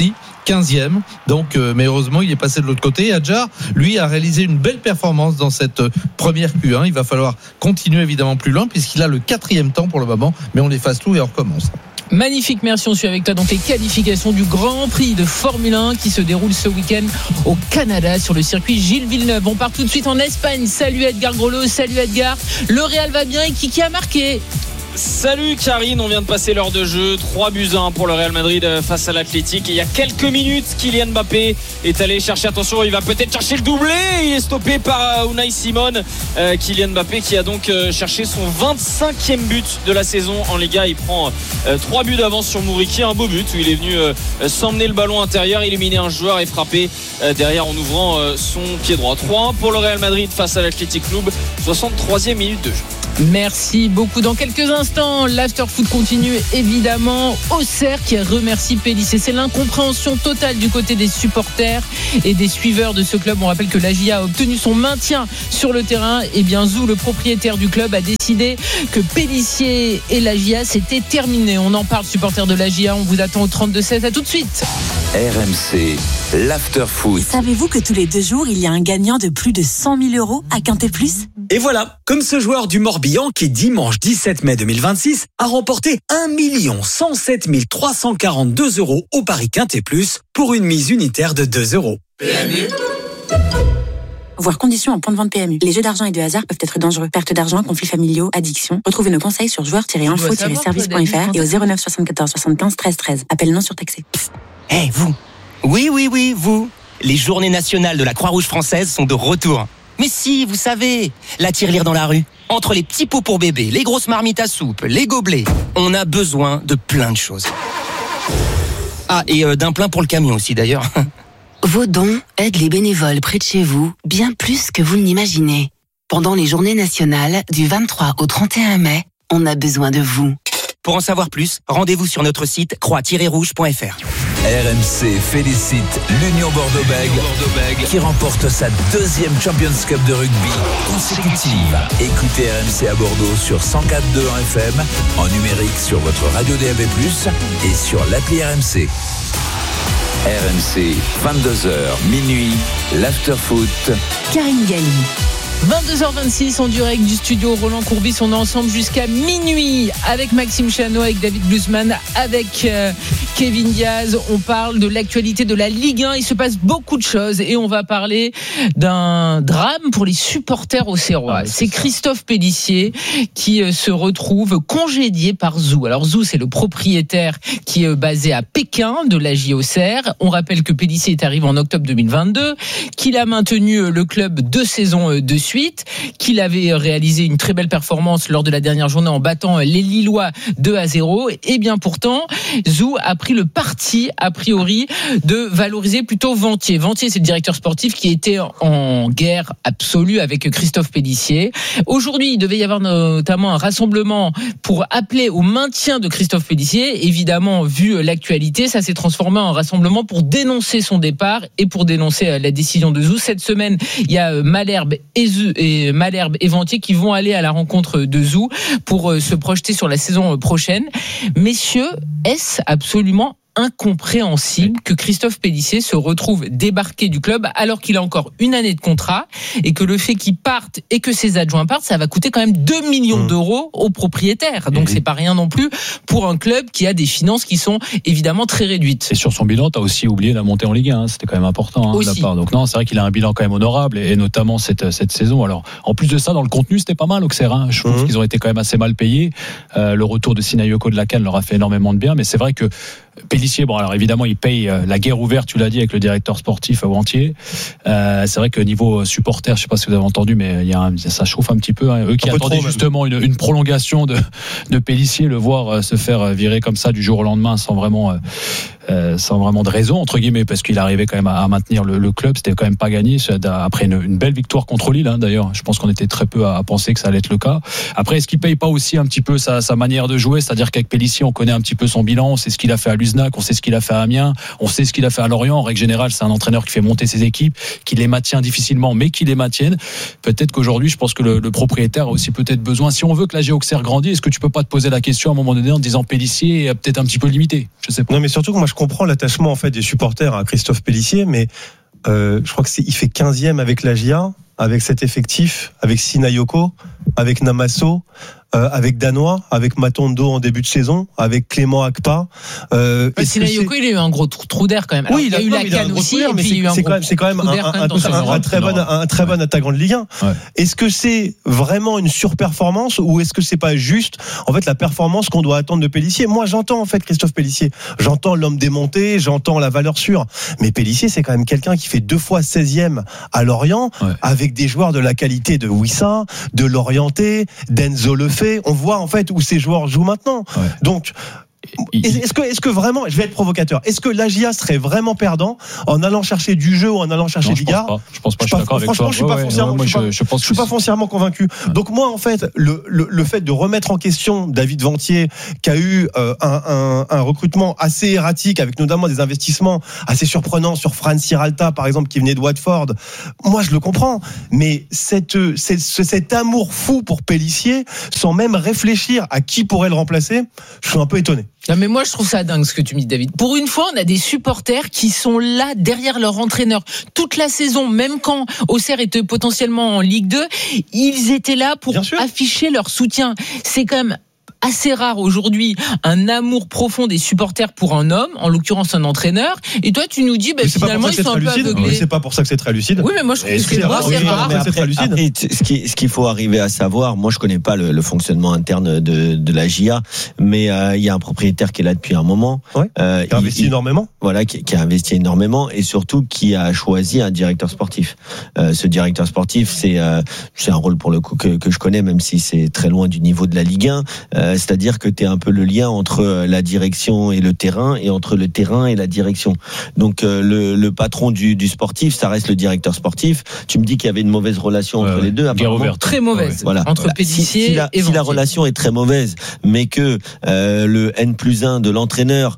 15e. Donc, mais heureusement, il est passé de l'autre côté. Et Adjar, lui, a réalisé une belle performance dans cette première Q1. Il va falloir continuer évidemment plus loin puisqu'il a le 4e temps pour le moment. Mais on efface tout et on recommence. Magnifique, merci, on suit avec toi donc les qualifications du Grand Prix de Formule 1 qui se déroule ce week-end au Canada sur le circuit Gilles Villeneuve. On part tout de suite en Espagne. Salut Edgar Grolot, salut Edgar. Le Real va bien et qui a marqué? Salut Karine, on vient de passer l'heure de jeu, 3-1 pour le Real Madrid face à l'Atlétique. Il y a quelques minutes, Kylian Mbappé est allé chercher, attention, il va peut-être chercher le doublé. Il est stoppé par Unai Simon. Kylian Mbappé qui a donc cherché son 25e but de la saison en Liga. Il prend 3 buts d'avance sur Mouriki, un beau but où il est venu s'emmener le ballon intérieur, éliminer un joueur et frapper derrière en ouvrant son pied droit. 3-1 pour le Real Madrid face à l'Athletic Club, 63e minute de jeu. Merci beaucoup. Dans quelques instants, l'after-foot continue évidemment. Auxerre qui remercie Pélissier. C'est l'incompréhension totale du côté des supporters et des suiveurs de ce club. On rappelle que l'AGIA a obtenu son maintien sur le terrain. Et bien Zou, le propriétaire du club, a décidé que Pélissier et l'AGIA c'était terminé. On en parle, supporters de l'AGIA. On vous attend au 32-16. À tout de suite. RMC, l'after-foot. Savez-vous que tous les 2 jours, il y a un gagnant de plus de 100 000 € à Quintet Plus ? Et voilà, comme ce joueur du Morbihan qui, dimanche 17 mai 2026, a remporté 1 107 342 € au Paris Quintet Plus pour une mise unitaire de 2 €. PMU. Voir conditions en point de vente PMU. Les jeux d'argent et de hasard peuvent être dangereux. Perte d'argent, conflits familiaux, addiction. Retrouvez nos conseils sur joueurs-info-service.fr et au 09 74 75 13 13. Appel non surtaxé. Hey, vous. Oui, vous. Les journées nationales de la Croix-Rouge française sont de retour. Mais si, vous savez, la tirelire dans la rue. Entre les petits pots pour bébé, les grosses marmites à soupe, les gobelets, on a besoin de plein de choses. Ah, et d'un plein pour le camion aussi d'ailleurs. Vos dons aident les bénévoles près de chez vous bien plus que vous ne l'imaginez. Pendant les journées nationales du 23 au 31 mai, on a besoin de vous. Pour en savoir plus, rendez-vous sur notre site croix-rouge.fr. RMC félicite l'Union Bordeaux-Bègles qui remporte sa 2e Champions Cup de rugby consécutive. Écoutez RMC à Bordeaux sur 104.2 FM, en numérique sur votre radio DAB+, et sur l'appli RMC. RMC, 22h, minuit, l'after-foot. Karine Galli. 22h26 en direct du studio Roland Courbis. On est ensemble jusqu'à minuit avec Maxime Chano, avec David Glusman, avec Kevin Diaz. On parle de l'actualité de la Ligue 1. Il se passe beaucoup de choses et on va parler d'un drame pour les supporters auxerrois. C'est Christophe Pélissier qui se retrouve congédié par Zou. Alors Zou, c'est le propriétaire qui est basé à Pékin de l'AJ Auxerre. On rappelle que Pélissier est arrivé en octobre 2022, qu'il a maintenu le club 2 saisons de suite, qu'il avait réalisé une très belle performance lors de la dernière journée en battant les Lillois 2-0. Et bien pourtant, Zou a pris le parti, a priori, de valoriser plutôt Ventier. Ventier, c'est le directeur sportif qui était en guerre absolue avec Christophe Pélissier. Aujourd'hui, il devait y avoir notamment un rassemblement pour appeler au maintien de Christophe Pélissier. Évidemment, vu l'actualité, ça s'est transformé en rassemblement pour dénoncer son départ et pour dénoncer la décision de Zou. Cette semaine, il y a Malherbe et Ventier qui vont aller à la rencontre de Zou pour se projeter sur la saison prochaine. Messieurs, est-ce absolument incompréhensible que Christophe Pélissier se retrouve débarqué du club alors qu'il a encore une année de contrat et que le fait qu'il parte et que ses adjoints partent, ça va coûter quand même 2 millions d'euros aux propriétaires. Donc c'est pas rien non plus pour un club qui a des finances qui sont évidemment très réduites. Et sur son bilan, tu as aussi oublié la montée en Ligue 1, c'était quand même important de la part. Donc non, c'est vrai qu'il a un bilan quand même honorable et notamment cette saison. Alors en plus de ça, dans le contenu, c'était pas mal Auxerre. Je trouve qu'ils ont été quand même assez mal payés. Le retour de Sinayoko de la Cannes leur a fait énormément de bien, mais c'est vrai que Pélissier, bon alors évidemment il paye la guerre ouverte, tu l'as dit, avec le directeur sportif Ventier. C'est vrai que niveau supporter, je sais pas si vous avez entendu, mais ça chauffe un petit peu. Eux qui attendaient justement une prolongation de Pélissier, le voir se faire virer comme ça du jour au lendemain sans vraiment de raison entre guillemets, parce qu'il arrivait quand même à maintenir le club, c'était quand même pas gagné après une belle victoire contre Lille d'ailleurs. Je pense qu'on était très peu à penser que ça allait être le cas. Après, est-ce qu'il paye pas aussi un petit peu sa manière de jouer, c'est-à-dire qu'avec Pélissier on connaît un petit peu son bilan, on sait ce qu'il a fait à Luznac, on sait ce qu'il a fait à Amiens, on sait ce qu'il a fait à Lorient. En règle générale, c'est un entraîneur qui fait monter ses équipes, qui les maintient difficilement mais qui les maintiennent. Peut-être qu'aujourd'hui, je pense que le propriétaire a aussi peut-être besoin, si on veut que l'AG Auxerre grandisse, est-ce que tu peux pas te poser la question à un moment donné en te disant Pélissier est peut-être un petit peu limité, je sais pas. Non, mais surtout que moi je je comprends l'attachement en fait des supporters à Christophe Pélissier, mais je crois il fait 15e avec la GIA, avec cet effectif, avec Sinayoko, avec Namasso, avec Danois, avec Matondo en début de saison, avec Clément Akpa. Sinayoko, il a eu un gros trou d'air quand même. Alors, oui, il a eu la canne aussi, et puis il y a eu c'est quand même un très bon attaquant de Ligue 1. Ouais. Est-ce que c'est vraiment une surperformance ou est-ce que c'est pas juste en fait la performance qu'on doit attendre de Pélissier? Moi, j'entends en fait Christophe Pélissier, j'entends l'homme démonté, j'entends la valeur sûre, mais Pélissier, c'est quand même quelqu'un qui fait 2 fois 16e à Lorient, avec des joueurs de la qualité de Wissa, de Lorienté, d'Enzo Lefebvre. On voit en fait où ces joueurs jouent maintenant. Ouais. Donc, est-ce que vraiment, je vais être provocateur, est-ce que l'AGIA serait vraiment perdant en allant chercher du jeu ou en allant chercher Ligard? Je pense pas, je suis d'accord avec toi. Franchement, je suis pas foncièrement convaincu. Ouais. Donc moi, en fait, le fait de remettre en question David Ventier, qui a eu un recrutement assez erratique, avec notamment des investissements assez surprenants sur Fran Ciralta, par exemple, qui venait de Watford, moi je le comprends, mais cet amour fou pour Pélissier, sans même réfléchir à qui pourrait le remplacer, je suis un peu étonné. Non mais moi je trouve ça dingue ce que tu me dis, David. Pour une fois, on a des supporters qui sont là derrière leur entraîneur toute la saison, même quand Auxerre était potentiellement en Ligue 2, ils étaient là pour afficher leur soutien. C'est quand même assez rare aujourd'hui, un amour profond des supporters pour un homme, en l'occurrence un entraîneur. Et toi, tu nous dis, finalement, ils sont un peu aveuglés. Mais c'est pas pour ça que c'est très lucide. Oui, mais moi, je trouve que c'est rare. Après, ce qu'il faut arriver à savoir, moi, je connais pas le fonctionnement interne de la GIA, mais il y a un propriétaire qui est là depuis un moment. Ouais, qui a investi énormément. Voilà, qui a investi énormément et surtout qui a choisi un directeur sportif. Ce directeur sportif, c'est un rôle pour le coup que je connais, même si c'est très loin du niveau de la Ligue 1. C'est-à-dire que tu es un peu le lien entre la direction et le terrain et entre le terrain et la direction. Donc le patron du sportif, ça reste le directeur sportif. Tu me dis qu'il y avait une mauvaise relation entre les deux. Très mauvaise. Voilà. Entre Pélissier et Ventier. Si la relation est très mauvaise, mais que le N+1 de l'entraîneur,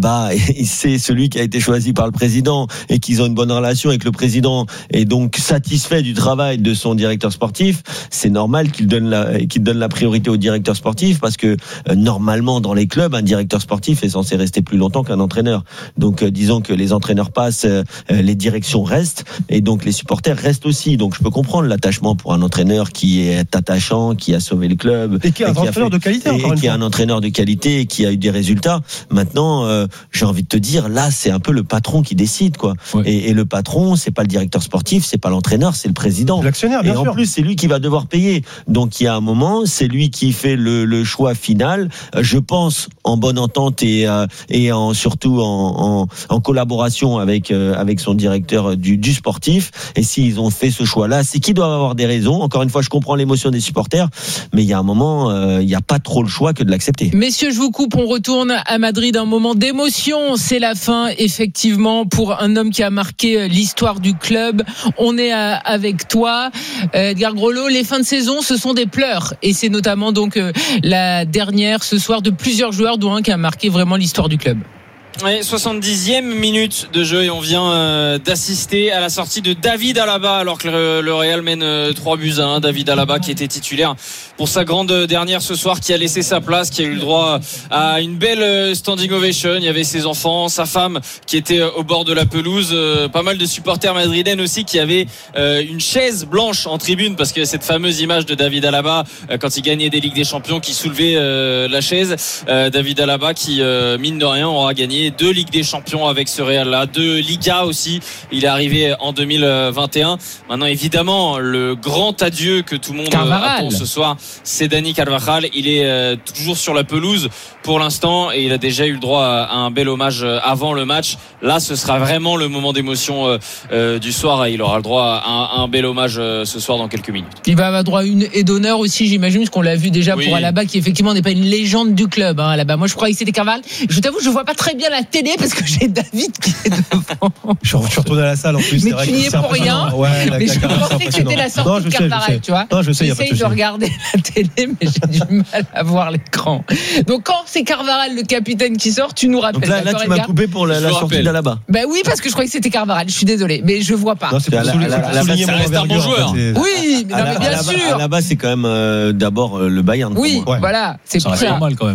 c'est celui qui a été choisi par le président et qu'ils ont une bonne relation et que le président est donc satisfait du travail de son directeur sportif, c'est normal qu'il donne la priorité au directeur sportif parce que normalement dans les clubs un directeur sportif est censé rester plus longtemps qu'un entraîneur. Donc disons que les entraîneurs passent, les directions restent et donc les supporters restent aussi. Donc je peux comprendre l'attachement pour un entraîneur qui est attachant, qui a sauvé le club et qui est un entraîneur de qualité et qui est un entraîneur de qualité et qui a eu des résultats. Maintenant j'ai envie de te dire, là c'est un peu le patron qui décide quoi. Ouais. Et le patron, c'est pas le directeur sportif, c'est pas l'entraîneur, c'est le président. L'actionnaire, bien sûr. Et en plus c'est lui qui va devoir payer. Donc il y a un moment, c'est lui qui fait le choix final, je pense en bonne entente et surtout en collaboration avec son directeur du sportif. Et s'ils ont fait ce choix-là, c'est qu'ils doivent avoir des raisons. Encore une fois, je comprends l'émotion des supporters, mais il y a un moment, il n'y a pas trop le choix que de l'accepter. Messieurs, je vous coupe, on retourne à Madrid, un moment d'émotion. C'est la fin, effectivement, pour un homme qui a marqué l'histoire du club. On est avec toi, Edgar Grolot. Les fins de saison, ce sont des pleurs, et c'est notamment donc la dernière ce soir de plusieurs joueurs, dont un qui a marqué vraiment l'histoire du club. Ouais, 70e minute de jeu et on vient d'assister à la sortie de David Alaba alors que le Real mène 3-1. David Alaba qui était titulaire pour sa grande dernière ce soir, qui a laissé sa place, qui a eu le droit à une belle standing ovation. Il y avait ses enfants, sa femme qui était au bord de la pelouse, pas mal de supporters madrilènes aussi qui avaient une chaise blanche en tribune, parce que cette fameuse image de David Alaba quand il gagnait des Ligues des Champions, qui soulevait la chaise. David Alaba qui mine de rien aura gagné 2 Ligues des Champions avec ce Real-là, 2 Liga aussi. Il est arrivé en 2021. Maintenant, évidemment, le grand adieu que tout le monde attend ce soir, c'est Dani Carvajal. Il est toujours sur la pelouse pour l'instant et il a déjà eu le droit à un bel hommage avant le match. Là, ce sera vraiment le moment d'émotion du soir et il aura le droit à un bel hommage ce soir dans quelques minutes. Il va avoir droit à une aide d'honneur aussi, j'imagine, parce qu'on l'a vu déjà pour Alaba, qui effectivement n'est pas une légende du club. Alaba. Moi, je croyais que c'était Carvajal. Je t'avoue, je vois pas très bien la télé parce que j'ai David qui est devant. Je suis retourné à la salle en plus. Mais tu n'y es pour rien. Ouais, mais je pensais que c'était la sortie de Carvajal, tu vois. Non, je sais, j'essaye de regarder la télé, mais j'ai du mal à voir l'écran. Donc quand c'est Carvajal, le capitaine, qui sort, tu nous rappelles. Donc là tu m'as coupé pour la sortie d'Alaba. Ben oui, parce que je croyais que c'était Carvajal. Je suis désolé, mais je vois pas. Non, c'est ça reste un bon joueur. Oui, mais bien sûr. Alaba, c'est quand même d'abord le Bayern. Oui, voilà, c'est ça reste normal quand même.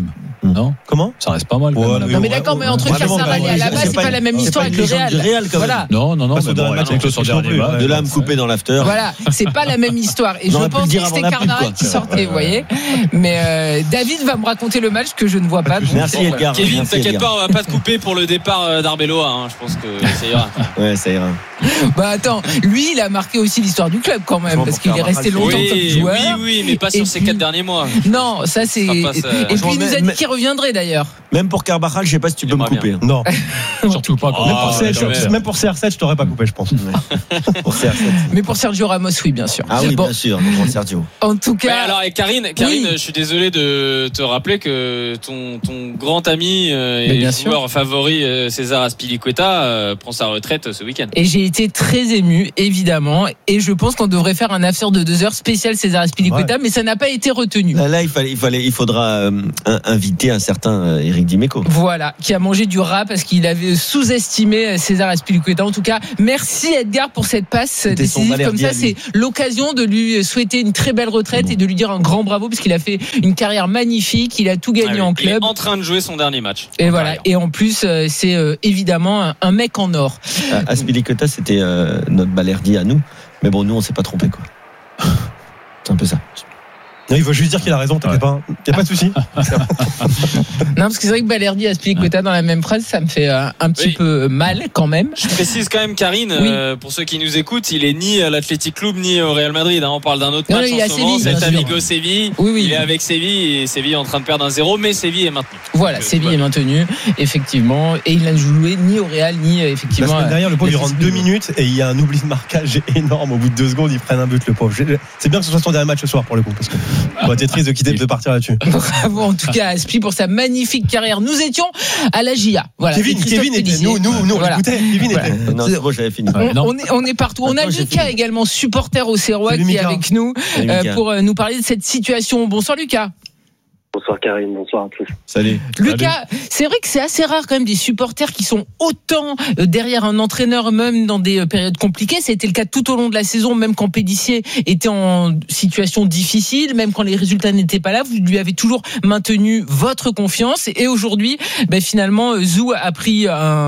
Non. Comment? Ça reste pas mal. Non mais d'accord, mais entre Carsarval et Alaba, c'est pas la même histoire avec le Real. Voilà. Non, mais bon, avec son dernier match. De là me couper dans l'after. Voilà, c'est pas la même histoire. Et je pense que c'était Carnaval qui sortait, vous voyez. Mais David va me raconter le match que je ne vois pas. Merci Edgar. Kevin, t'inquiète pas, on va pas te couper pour le départ d'Arbeloa. Je pense que ça ira. Ouais, ça ira. Bah attends, lui il a marqué aussi l'histoire du club quand même, parce qu'il est resté longtemps comme joueur. Oui, mais pas sur ces 4 derniers mois. Non, ça c'est. Et puis il nous a dit qu'il reviendrait d'ailleurs. Même pour Carvajal, je sais pas si tu peux me couper. Non. Surtout pas. Même pour CR7, je t'aurais pas coupé, je pense. Pour CR7. Mais pour Sergio Ramos, oui, bien sûr. Ah oui, bien sûr, pour Sergio. En tout cas. Alors, Karine, je suis désolé de te rappeler que ton grand ami et joueur favori César Azpilicueta prend sa retraite ce week-end. Et j'ai été très ému, évidemment, et je pense qu'on devrait faire un after de 2 heures spécial César Azpilicueta, mais ça n'a pas été retenu. Là, il faudra inviter un certain Eric Dimeco. Voilà, qui a mangé du rat parce qu'il avait sous-estimé César Azpilicueta. En tout cas, merci Edgar pour cette passe décisive. Comme ça, c'est l'occasion de lui souhaiter une très belle retraite et de lui dire un grand bravo parce qu'il a fait une carrière magnifique. Il a tout gagné en club. Il est en train de jouer son dernier match. Et voilà. Et en plus, c'est évidemment un mec en or. Azpilicueta, c'était notre Balerdi à nous. Mais bon, nous, on s'est pas trompé, quoi. C'est un peu ça. Non, il faut juste dire qu'il a raison, t'inquiète pas. Il n'y a pas de souci. Non, parce que c'est vrai que Balerdi et Azpilicueta dans la même phrase, ça me fait un petit peu mal quand même. Je précise quand même, Karine, pour ceux qui nous écoutent, il est ni à l'Athletic Club ni au Real Madrid. On parle d'un autre match en ce moment, c'est Amigo Séville. Oui. Il est avec Séville et Séville est en train de perdre 1-0, mais Séville est maintenu. Voilà, Séville est maintenu, effectivement. Et il n'a joué ni au Real ni effectivement. La semaine dernière, le pauvre, il rentre 2 minutes et il y a un oubli de marquage énorme. Au bout de 2 secondes, ils prennent un but, le pauvre. C'est bien que ce soit son dernier match ce soir pour le coup, parce que on va être triste de partir là-dessus. Bravo en tout cas à Aspi pour sa magnifique carrière. Nous étions à la GIA. Voilà. Kevin était nous on l'écoutait. Kevin était. Non, c'est bon, j'avais fini. On est partout. On a Lucas également, supporter au Serrois, qui est avec nous pour nous parler de cette situation. Bonsoir Lucas. Bonsoir Karine, bonsoir à tous. Salut. Lucas, c'est vrai que c'est assez rare quand même des supporters qui sont autant derrière un entraîneur, même dans des périodes compliquées. Ça a été le cas tout au long de la saison, même quand Pélissier était en situation difficile, même quand les résultats n'étaient pas là. Vous lui avez toujours maintenu votre confiance. Et aujourd'hui, finalement, Zou a pris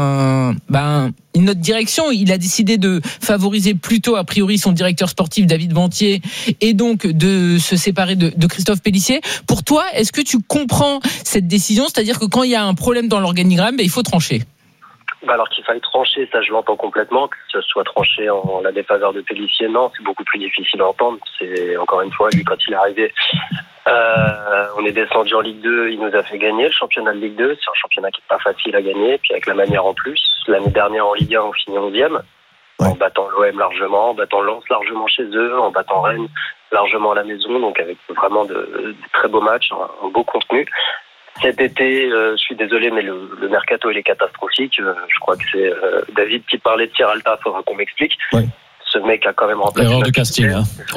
une autre direction. Il a décidé de favoriser plutôt, a priori, son directeur sportif David Bantier et donc de se séparer de Christophe Pélissier. Pour toi, est-ce que tu comprends cette décision? C'est-à-dire que quand il y a un problème dans l'organigramme, il faut trancher. Alors qu'il faille trancher, ça je l'entends complètement. Que ce soit tranché en la défaveur de Pélissier, non, c'est beaucoup plus difficile à entendre. C'est encore une fois, lui, quand il est arrivé, on est descendu en Ligue 2, il nous a fait gagner le championnat de Ligue 2. C'est un championnat qui n'est pas facile à gagner, puis avec la manière en plus. L'année dernière en Ligue 1, on finit 11e, en battant l'OM largement, en battant Lens largement chez eux, en battant Rennes largement à la maison, donc avec vraiment de très beaux matchs, un beau contenu. Cet été, je suis désolé, mais le mercato il est catastrophique. Je crois que c'est David qui parlait de Sierralta, il faudra qu'on m'explique. Oui. Ce mec a quand même remplacé. L'erreur de casting.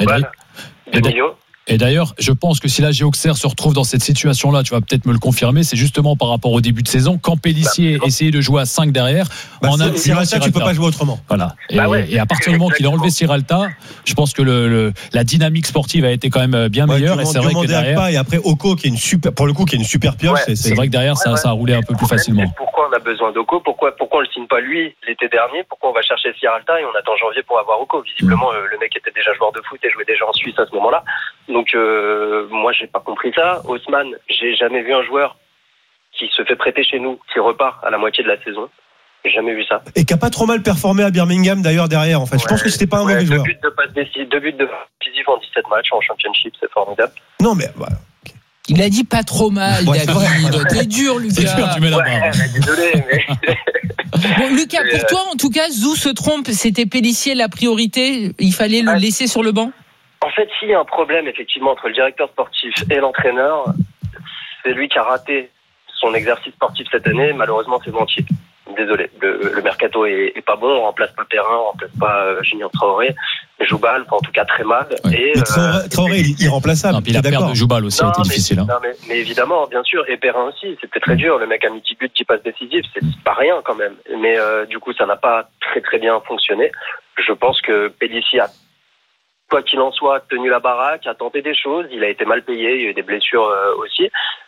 Et d'ailleurs, je pense que si la Auxerre se retrouve dans cette situation-là, tu vas peut-être me le confirmer, c'est justement par rapport au début de saison, quand Pélissier essayait de jouer à 5 derrière, en incluant Sierralta, tu peux pas jouer autrement. Voilà. Et à partir du moment qu'il a enlevé Sierralta, je pense que la dynamique sportive a été quand même bien meilleure. Et c'est vrai que derrière, et après Oko, qui est une super, pour le coup, qui est une super pioche. C'est vrai que derrière, ça a roulé un peu plus facilement. Pourquoi on a besoin d'Oko? Pourquoi on le signe pas lui l'été dernier? Pourquoi on va chercher Sierralta et on attend janvier pour avoir Oko? Visiblement, le mec était déjà joueur de foot et jouait déjà en Suisse à ce moment-là. Donc moi j'ai pas compris ça. Haussmann, j'ai jamais vu un joueur qui se fait prêter chez nous, qui repart à la moitié de la saison. J'ai jamais vu ça. Et qui a pas trop mal performé à Birmingham d'ailleurs derrière en fait. Je pense que c'était pas un mauvais joueur. 2 buts de passe décisive, 2 buts de décisif en 17 matchs en championship, c'est formidable. Non mais voilà. Il a dit pas trop mal, David. T'es dur, Lucas. C'est dur, tu mets la barre. Désolé, mais. Bon, Lucas, pour toi, en tout cas, Zou se trompe. C'était Pélissier la priorité. Il fallait le laisser sur le banc. En fait, s'il y a un problème effectivement entre le directeur sportif et l'entraîneur, c'est lui qui a raté son exercice sportif cette année. Malheureusement, c'est Bantier. Désolé, le mercato est pas bon. On remplace pas Perrin, on remplace pas Junior Traoré. Joubal, en tout cas très mal. Ouais. Et Traoré, il est irremplaçable. Non, puis la perte de Joubal aussi a été difficile. Non, mais évidemment, bien sûr. Et Perrin aussi, c'était très dur. Le mec a mis 10 buts, 10 passes décisives, c'est pas rien quand même. Mais du coup, ça n'a pas très très bien fonctionné. Je pense que Pélissier a, quoi qu'il en soit, tenu la baraque, a tenté des choses. Il a été mal payé, il y a eu des blessures aussi.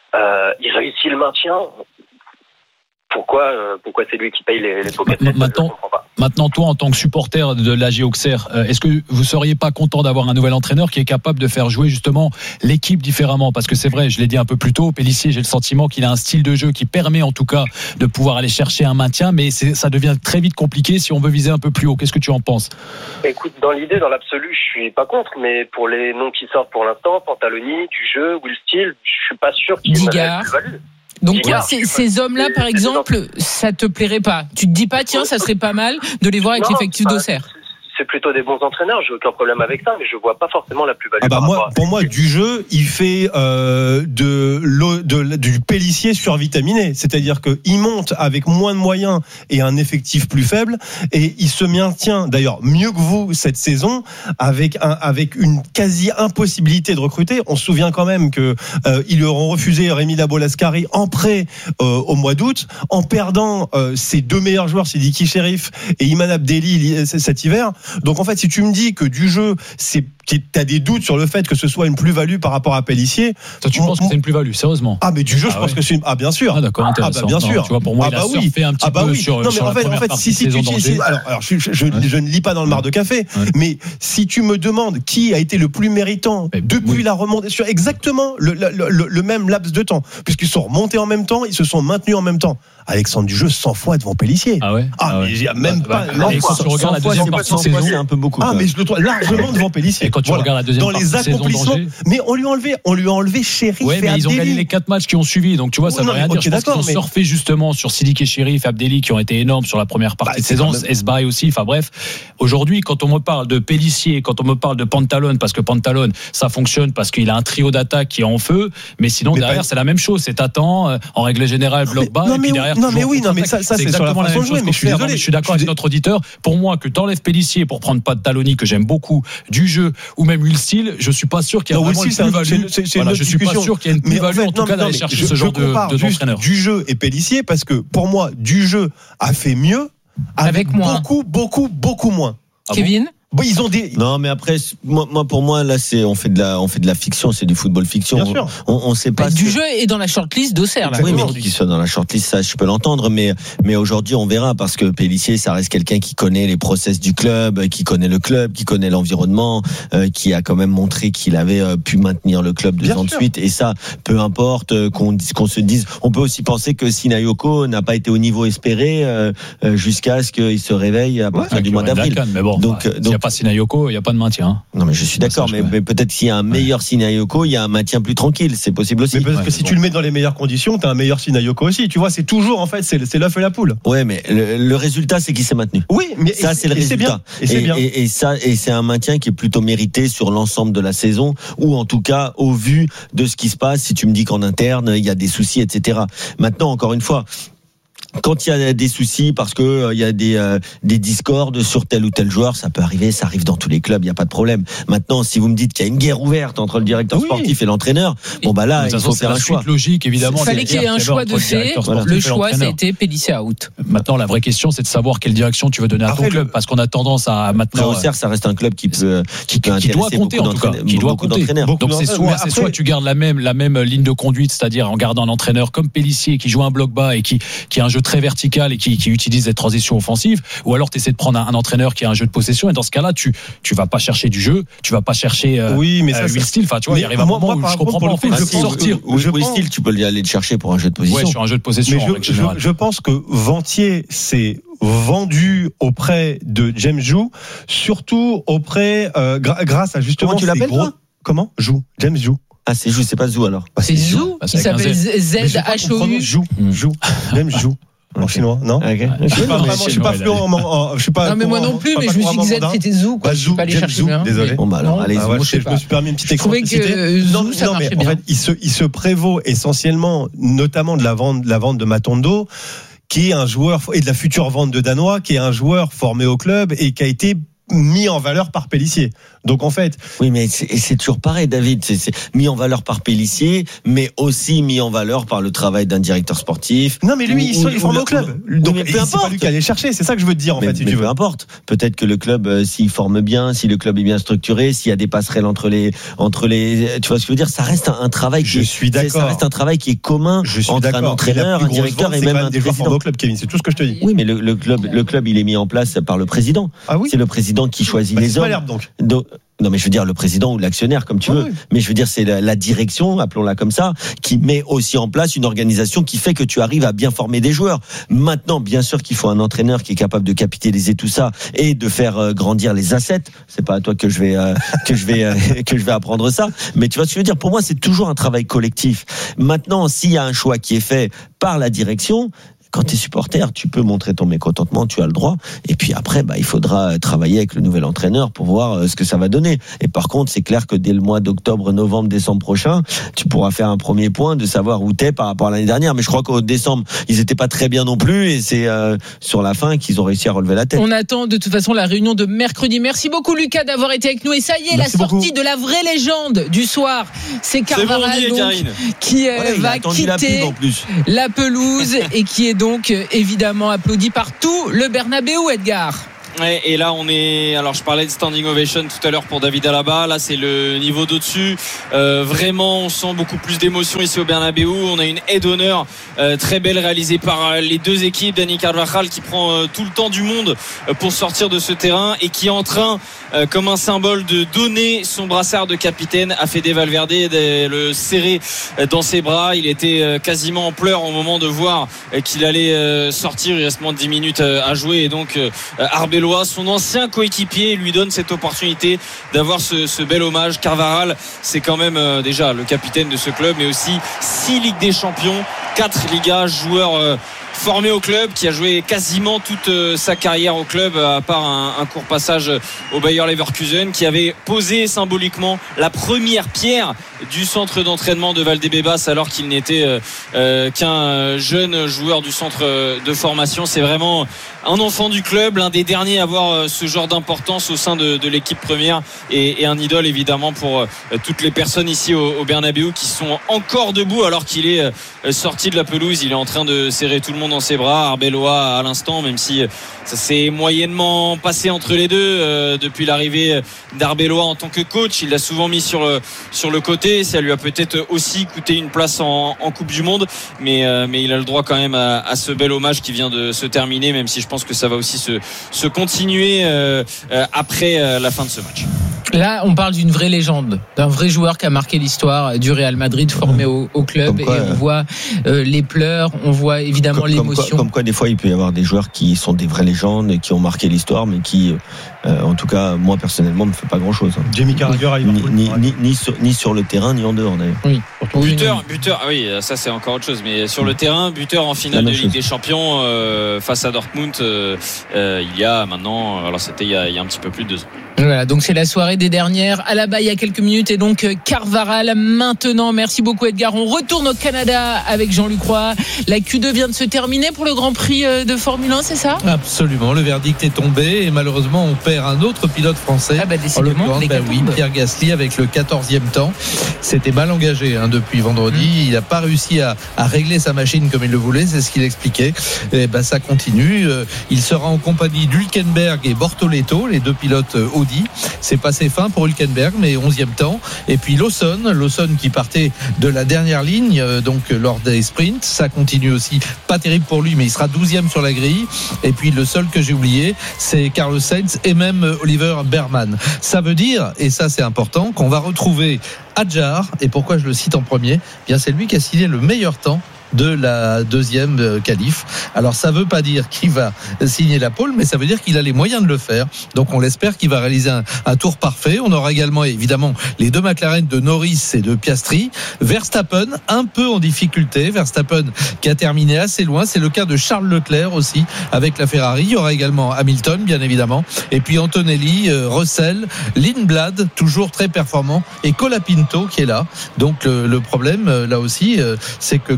Il réussit le maintien. Pourquoi c'est lui qui paye les pockets? Maintenant, toi, en tant que supporter de l'AG Auxerre, est-ce que vous seriez pas content d'avoir un nouvel entraîneur qui est capable de faire jouer justement l'équipe différemment? Parce que c'est vrai, je l'ai dit un peu plus tôt, Pélissier, j'ai le sentiment qu'il a un style de jeu qui permet en tout cas de pouvoir aller chercher un maintien, mais ça devient très vite compliqué si on veut viser un peu plus haut. Qu'est-ce que tu en penses? Écoute, dans l'idée, dans l'absolu, je suis pas contre, mais pour les noms qui sortent pour l'instant, Pantaloni, du jeu, Will Steele, je suis pas sûr qu'il ait la plus-value. Donc toi, ces hommes-là, par exemple, ça te plairait pas? Tu te dis pas, tiens, ça serait pas mal de les voir avec l'effectif d'Auxerre? C'est plutôt des bons entraîneurs, j'ai aucun problème avec ça, mais je vois pas forcément la plus-value. Pour moi, du jeu, il fait du Pélissier survitaminé, c'est-à-dire qu'il monte avec moins de moyens et un effectif plus faible, et il se maintient d'ailleurs mieux que vous cette saison avec une quasi impossibilité de recruter. On se souvient quand même que ils leur ont refusé Rémi Labo-Lascari en prêt au mois d'août, en perdant ses deux meilleurs joueurs, Sidiki Cherif et Iman Abdelli cet hiver. Donc en fait, si tu me dis que du jeu, t'as des doutes sur le fait que ce soit une plus-value par rapport à Pélissier. Toi, tu penses que c'est une plus-value, sérieusement? Ah, mais du jeu, je pense que c'est une. Ah, bien sûr. Ah, d'accord, intéressant. bien sûr. Tu vois, pour moi, il a surfé un petit peu sur la première partie de saison d'Angers. Alors, je ne lis pas dans le mar de café, mais si tu me demandes qui a été le plus méritant depuis la remontée sur exactement le même laps de temps, puisqu'ils sont remontés en même temps, ils se sont maintenus en même temps. Alexandre Dujeu 100 fois devant Pélissier. Ah ouais. Mais il y a même pas. Quand tu regardes la deuxième partie de saison, c'est un peu beaucoup. Mais je le trouve largement devant Pélissier. Et quand tu regardes la deuxième partie de saison d'Angers, mais on lui a enlevé Chérif. Ouais, mais ils ont gagné les 4 matchs qui ont suivi, donc tu vois, ça veut rien dire. Je pense qu'ils ont surfé justement sur Sidiki et Chérif, Abdelli qui ont été énormes sur la première partie de saison, Esbaï aussi. Enfin bref, aujourd'hui, quand on me parle de Pélissier, quand on me parle de Pantalone, parce que Pantalone, ça fonctionne parce qu'il a un trio d'attaque qui est en feu, mais sinon derrière c'est la même chose. C'est t'attends en règle générale bloc bas et puis derrière. Ça c'est sur la façon de jouer, mais je suis désolé. Je suis d'accord avec notre auditeur. Pour moi, que t'enlèves Pélissier pour prendre Pantaloni, que j'aime beaucoup, du jeu, ou même Will Steele, je suis pas sûr qu'il y a vraiment une plus-value. Je suis pas sûr qu'il y ait une plus-value, en tout cas, d'aller chercher ce genre d'entraîneur. Du jeu et Pélissier, parce que pour moi, du jeu a fait mieux avec beaucoup moins. Kevin? Ils ont des. Non, mais après, pour moi, là, on fait de la fiction, c'est du football fiction. Bien sûr. On sait pas. Du jeu est dans la shortlist d'Auxerre, là. Oui, mais qu'il soit dans la shortlist, ça, je peux l'entendre, mais aujourd'hui, on verra, parce que Pélissier, ça reste quelqu'un qui connaît les process du club, qui connaît le club, qui connaît l'environnement, qui a quand même montré qu'il avait pu maintenir le club 2 ans de suite, et ça, peu importe qu'on se dise. On peut aussi penser que Sinayoko n'a pas été au niveau espéré, jusqu'à ce qu'il se réveille à partir du mois d'avril. Mais bon, donc, pas Sinayoko, il n'y a pas de maintien. Non, mais je suis d'accord, mais peut-être s'il y a un meilleur Sinayoko, il y a un maintien plus tranquille, c'est possible aussi. Mais peut-être que si tu le mets dans les meilleures conditions, t'as un meilleur Sinayoko aussi. Tu vois, c'est toujours, en fait, c'est l'œuf et la poule. Ouais, mais le résultat, c'est qu'il s'est maintenu. Oui, mais ça, c'est le résultat. Et c'est bien. Et c'est un maintien qui est plutôt mérité sur l'ensemble de la saison, ou en tout cas, au vu de ce qui se passe, si tu me dis qu'en interne, il y a des soucis, etc. Maintenant, encore une fois, quand il y a des soucis parce que il y a des discordes sur tel ou tel joueur, ça peut arriver, ça arrive dans tous les clubs, il y a pas de problème. Maintenant, si vous me dites qu'il y a une guerre ouverte entre le directeur sportif et l'entraîneur, bon bah là, il faut faire un choix. Suite logique, évidemment. Il fallait qu'il y ait un choix de fait. Le choix, ça a été Pélissier out. Maintenant, la vraie question, c'est de savoir quelle direction tu veux donner à ton club, parce qu'on a tendance à maintenant. Auxerre, ça reste un club qui doit compter en tout cas, qui doit compter. Donc c'est soit tu gardes la même ligne de conduite, c'est-à-dire en gardant un entraîneur comme Pélissier qui joue un bloc bas et qui a un jeu très vertical et qui utilise des transitions offensives, ou alors tu essaies de prendre un entraîneur qui a un jeu de possession, et dans ce cas-là tu vas pas chercher du jeu, tu vas pas chercher Will Steele, enfin tu vois, il arrive un moment où je comprends pas en fait sortir Will Steele, tu peux aller le chercher pour un jeu de position. Ouais, sur un jeu de possession. Mais je pense que Ventier s'est vendu auprès de James Jou, surtout auprès grâce à justement. Comment tu l'appelles toi? Comment? James Jou. Ah, c'est Jou, c'est pas Zou alors. C'est Zou. Il s'appelle Z-H-O-U. Jou. James Jou. En chinois, non? Okay. Je suis pas fluent en. Non, mais moi non plus, mais je me suis dit que Z c'était Zou, quoi. Zou, pas aller chercher bien. Désolé. Bon, bah alors, allez, je me suis permis une petite excentricité. Je trouvais que Zou, ça marchait bien. En fait, il se prévaut essentiellement, notamment de la vente de Matondo, qui est un joueur, et de la future vente de Danois, qui est un joueur formé au club et qui a été mis en valeur par Pélissier. Donc en fait, oui, mais c'est toujours pareil, David. C'est mis en valeur par Pélissier, mais aussi mis en valeur par le travail d'un directeur sportif. Non, mais lui, il forme au club. Donc peu c'est pas lui qui allait chercher. C'est ça que je veux te dire en fait. Si tu veux. Peu importe. Peut-être que le club, s'il forme bien, si le club est bien structuré, s'il y a des passerelles entre les, tu vois ce que je veux dire. Ça reste un travail. Je suis d'accord. Ça reste un travail qui est commun entre un entraîneur, un directeur et même un président. Au club, Kevin, c'est tout ce que je te dis. Oui, mais le club, il est mis en place par le président. Ah oui. C'est le président qui choisit les hommes. Malherbe, donc. Non, mais je veux dire le président ou l'actionnaire, comme tu veux. Oui. Mais je veux dire, c'est la direction, appelons-la comme ça, qui met aussi en place une organisation qui fait que tu arrives à bien former des joueurs. Maintenant, bien sûr qu'il faut un entraîneur qui est capable de capitaliser tout ça et de faire grandir les assets. C'est pas à toi que je vais apprendre ça. Mais tu vois ce que je veux dire. Pour moi, c'est toujours un travail collectif. Maintenant, s'il y a un choix qui est fait par la direction, quand tu es supporter, tu peux montrer ton mécontentement, tu as le droit. Et puis après, il faudra travailler avec le nouvel entraîneur pour voir ce que ça va donner. Et par contre, c'est clair que dès le mois d'octobre, novembre, décembre prochain, tu pourras faire un premier point de savoir où t'es par rapport à l'année dernière. Mais je crois qu'au décembre, ils étaient pas très bien non plus. Et c'est sur la fin qu'ils ont réussi à relever la tête. On attend de toute façon la réunion de mercredi. Merci beaucoup Lucas d'avoir été avec nous. Et ça y est, merci la sortie beaucoup de la vraie légende du soir. C'est Carvaral qui va quitter la pelouse et qui est donc évidemment applaudi par tout le Bernabéu, Edgar. Ouais, et là on est, alors je parlais de standing ovation tout à l'heure pour David Alaba, là c'est le niveau d'au-dessus, vraiment on sent beaucoup plus d'émotion ici au Bernabéu. On a une aide d'honneur très belle réalisée par les deux équipes. Dani Carvajal qui prend tout le temps du monde pour sortir de ce terrain et qui est en train comme un symbole de donner son brassard de capitaine à Fede Valverde, de le serrer dans ses bras. Il était quasiment en pleurs au moment de voir qu'il allait sortir. Il reste moins de 10 minutes à jouer et donc Arbeloa, son ancien coéquipier, lui donne cette opportunité d'avoir ce bel hommage. Carvajal, c'est quand même déjà le capitaine de ce club, mais aussi 6 Ligues des Champions, 4 Ligas, joueur formé au club, qui a joué quasiment toute sa carrière au club, à part un court passage au Bayer Leverkusen, qui avait posé symboliquement la première pierre du centre d'entraînement de Valdebebas alors qu'il n'était qu'un jeune joueur du centre de formation. C'est vraiment un enfant du club, l'un des derniers à avoir ce genre d'importance au sein de l'équipe première et un idole évidemment pour toutes les personnes ici au Bernabéu qui sont encore debout alors qu'il est sorti de la pelouse. Il est en train de serrer tout le monde dans ses bras. Arbeloa à l'instant, même si ça s'est moyennement passé entre les deux depuis l'arrivée d'Arbeloa en tant que coach. Il l'a souvent mis sur le côté. Ça lui a peut-être aussi coûté une place en Coupe du Monde, mais il a le droit quand même à ce bel hommage qui vient de se terminer, même si je pense que ça va aussi se continuer après la fin de ce match. Là, on parle d'une vraie légende, d'un vrai joueur qui a marqué l'histoire du Real Madrid, formé au club, quoi, et on voit les pleurs, on voit évidemment l'émotion. Comme quoi, des fois, il peut y avoir des joueurs qui sont des vraies légendes, qui ont marqué l'histoire, mais qui, en tout cas, moi personnellement, me fait pas grand-chose. Jamie Carragher, ni sur le terrain, ni en dehors d'ailleurs. Oui. Buteur, oui, ça c'est encore autre chose. Mais sur le terrain, buteur en finale de Ligue des Champions face à Dortmund, il y a maintenant, alors c'était il y a un petit peu plus de 2 ans. Voilà, donc c'est la soirée des dernières. Alaba il y a quelques minutes et donc Carvajal maintenant. Merci beaucoup Edgar. On retourne au Canada avec Jean-Luc Roy. La Q2 vient de se terminer pour le Grand Prix de Formule 1, c'est ça ? Absolument, le verdict est tombé et malheureusement on perd un autre pilote français. Décidément, Pierre Gasly avec le 14e temps. C'était mal engagé depuis vendredi. Il n'a pas réussi à régler sa machine comme il le voulait, c'est ce qu'il expliquait. Et ça continue. Il sera en compagnie d'Hülkenberg et Bortoleto, les deux pilotes Audi. C'est passé fin pour Hülkenberg, mais 11e temps. Et puis Lawson qui partait de la dernière ligne, donc lors des sprints. Ça continue aussi. Pas terrible pour lui, mais il sera 12e sur la grille. Et puis le seul que j'ai oublié, c'est Carlos Sainz et même Oliver Behrmann. Ça veut dire, et ça c'est important, qu'on va retrouver Hadjar. Et pourquoi je le cite en premier ? Bien, c'est lui qui a signé le meilleur temps de la deuxième qualif. Alors ça veut pas dire qu'il va signer la pole, mais ça veut dire qu'il a les moyens de le faire. Donc on l'espère qu'il va réaliser un tour parfait. On aura également évidemment les deux McLaren de Norris et de Piastri. Verstappen un peu en difficulté. Verstappen qui a terminé assez loin. C'est le cas de Charles Leclerc aussi avec la Ferrari. Il y aura également Hamilton bien évidemment. Et puis Antonelli, Russell, Lindblad toujours très performant et Colapinto qui est là. Donc le problème là aussi c'est que Colapinto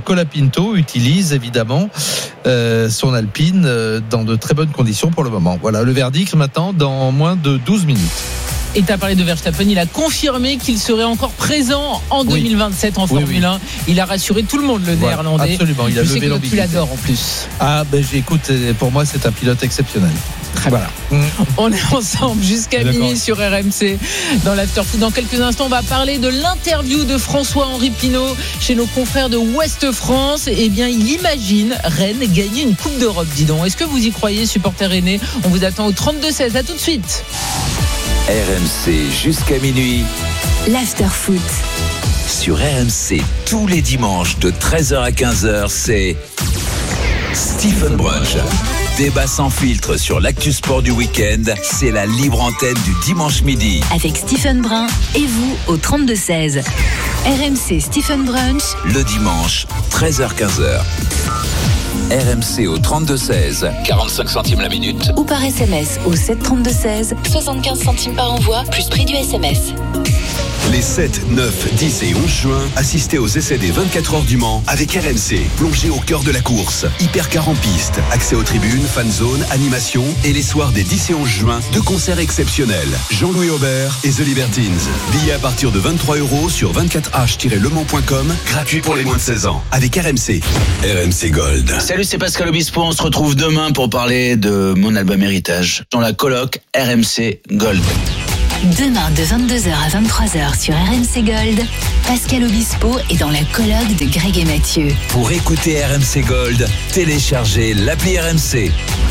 Pinto utilise évidemment son Alpine dans de très bonnes conditions pour le moment. Voilà, le verdict maintenant dans moins de 12 minutes. Et tu as parlé de Verstappen, il a confirmé qu'il serait encore présent en 2027 en Formule 1. Il a rassuré tout le monde, le Néerlandais. Absolument, il a levé l'ambiguïté. Tu l'adores en plus. Ah ben j'écoute, pour moi c'est un pilote exceptionnel. Très voilà. On est ensemble jusqu'à minuit sur RMC dans l'Afterfoot. Dans quelques instants, on va parler de l'interview de François-Henri Pinault chez nos confrères de Ouest France. Eh bien, il imagine Rennes gagner une Coupe d'Europe, dis donc. Est-ce que vous y croyez, supporters rennais? On vous attend au 32-16. À tout de suite. RMC jusqu'à minuit. L'Afterfoot. Sur RMC, tous les dimanches de 13h à 15h, c'est Stephen Brunch. Débat sans filtre sur l'actu sport du week-end, c'est la libre antenne du dimanche midi. Avec Stephen Brun et vous au 32-16. RMC Stephen Brunch. Le dimanche, 13h-15h. RMC au 32-16, 45 centimes la minute. Ou par SMS au 732-16, 75 centimes par envoi, plus prix du SMS. Les 7, 9, 10 et 11 juin, assistez aux essais des 24 heures du Mans avec RMC. Plongez au cœur de la course. Hypercar en piste, accès aux tribunes, fan zone, animation et les soirs des 10 et 11 juin, de concerts exceptionnels. Jean-Louis Aubert et The Libertines. Billets à partir de 23 € sur 24h-lemans.com, gratuit pour les moins de 16 ans. Avec RMC. RMC Gold. Salut, c'est Pascal Obispo. On se retrouve demain pour parler de mon album Héritage dans la colloque RMC Gold. Demain de 22h à 23h sur RMC Gold, Pascal Obispo est dans la colloque de Greg et Mathieu. Pour écouter RMC Gold, téléchargez l'appli RMC.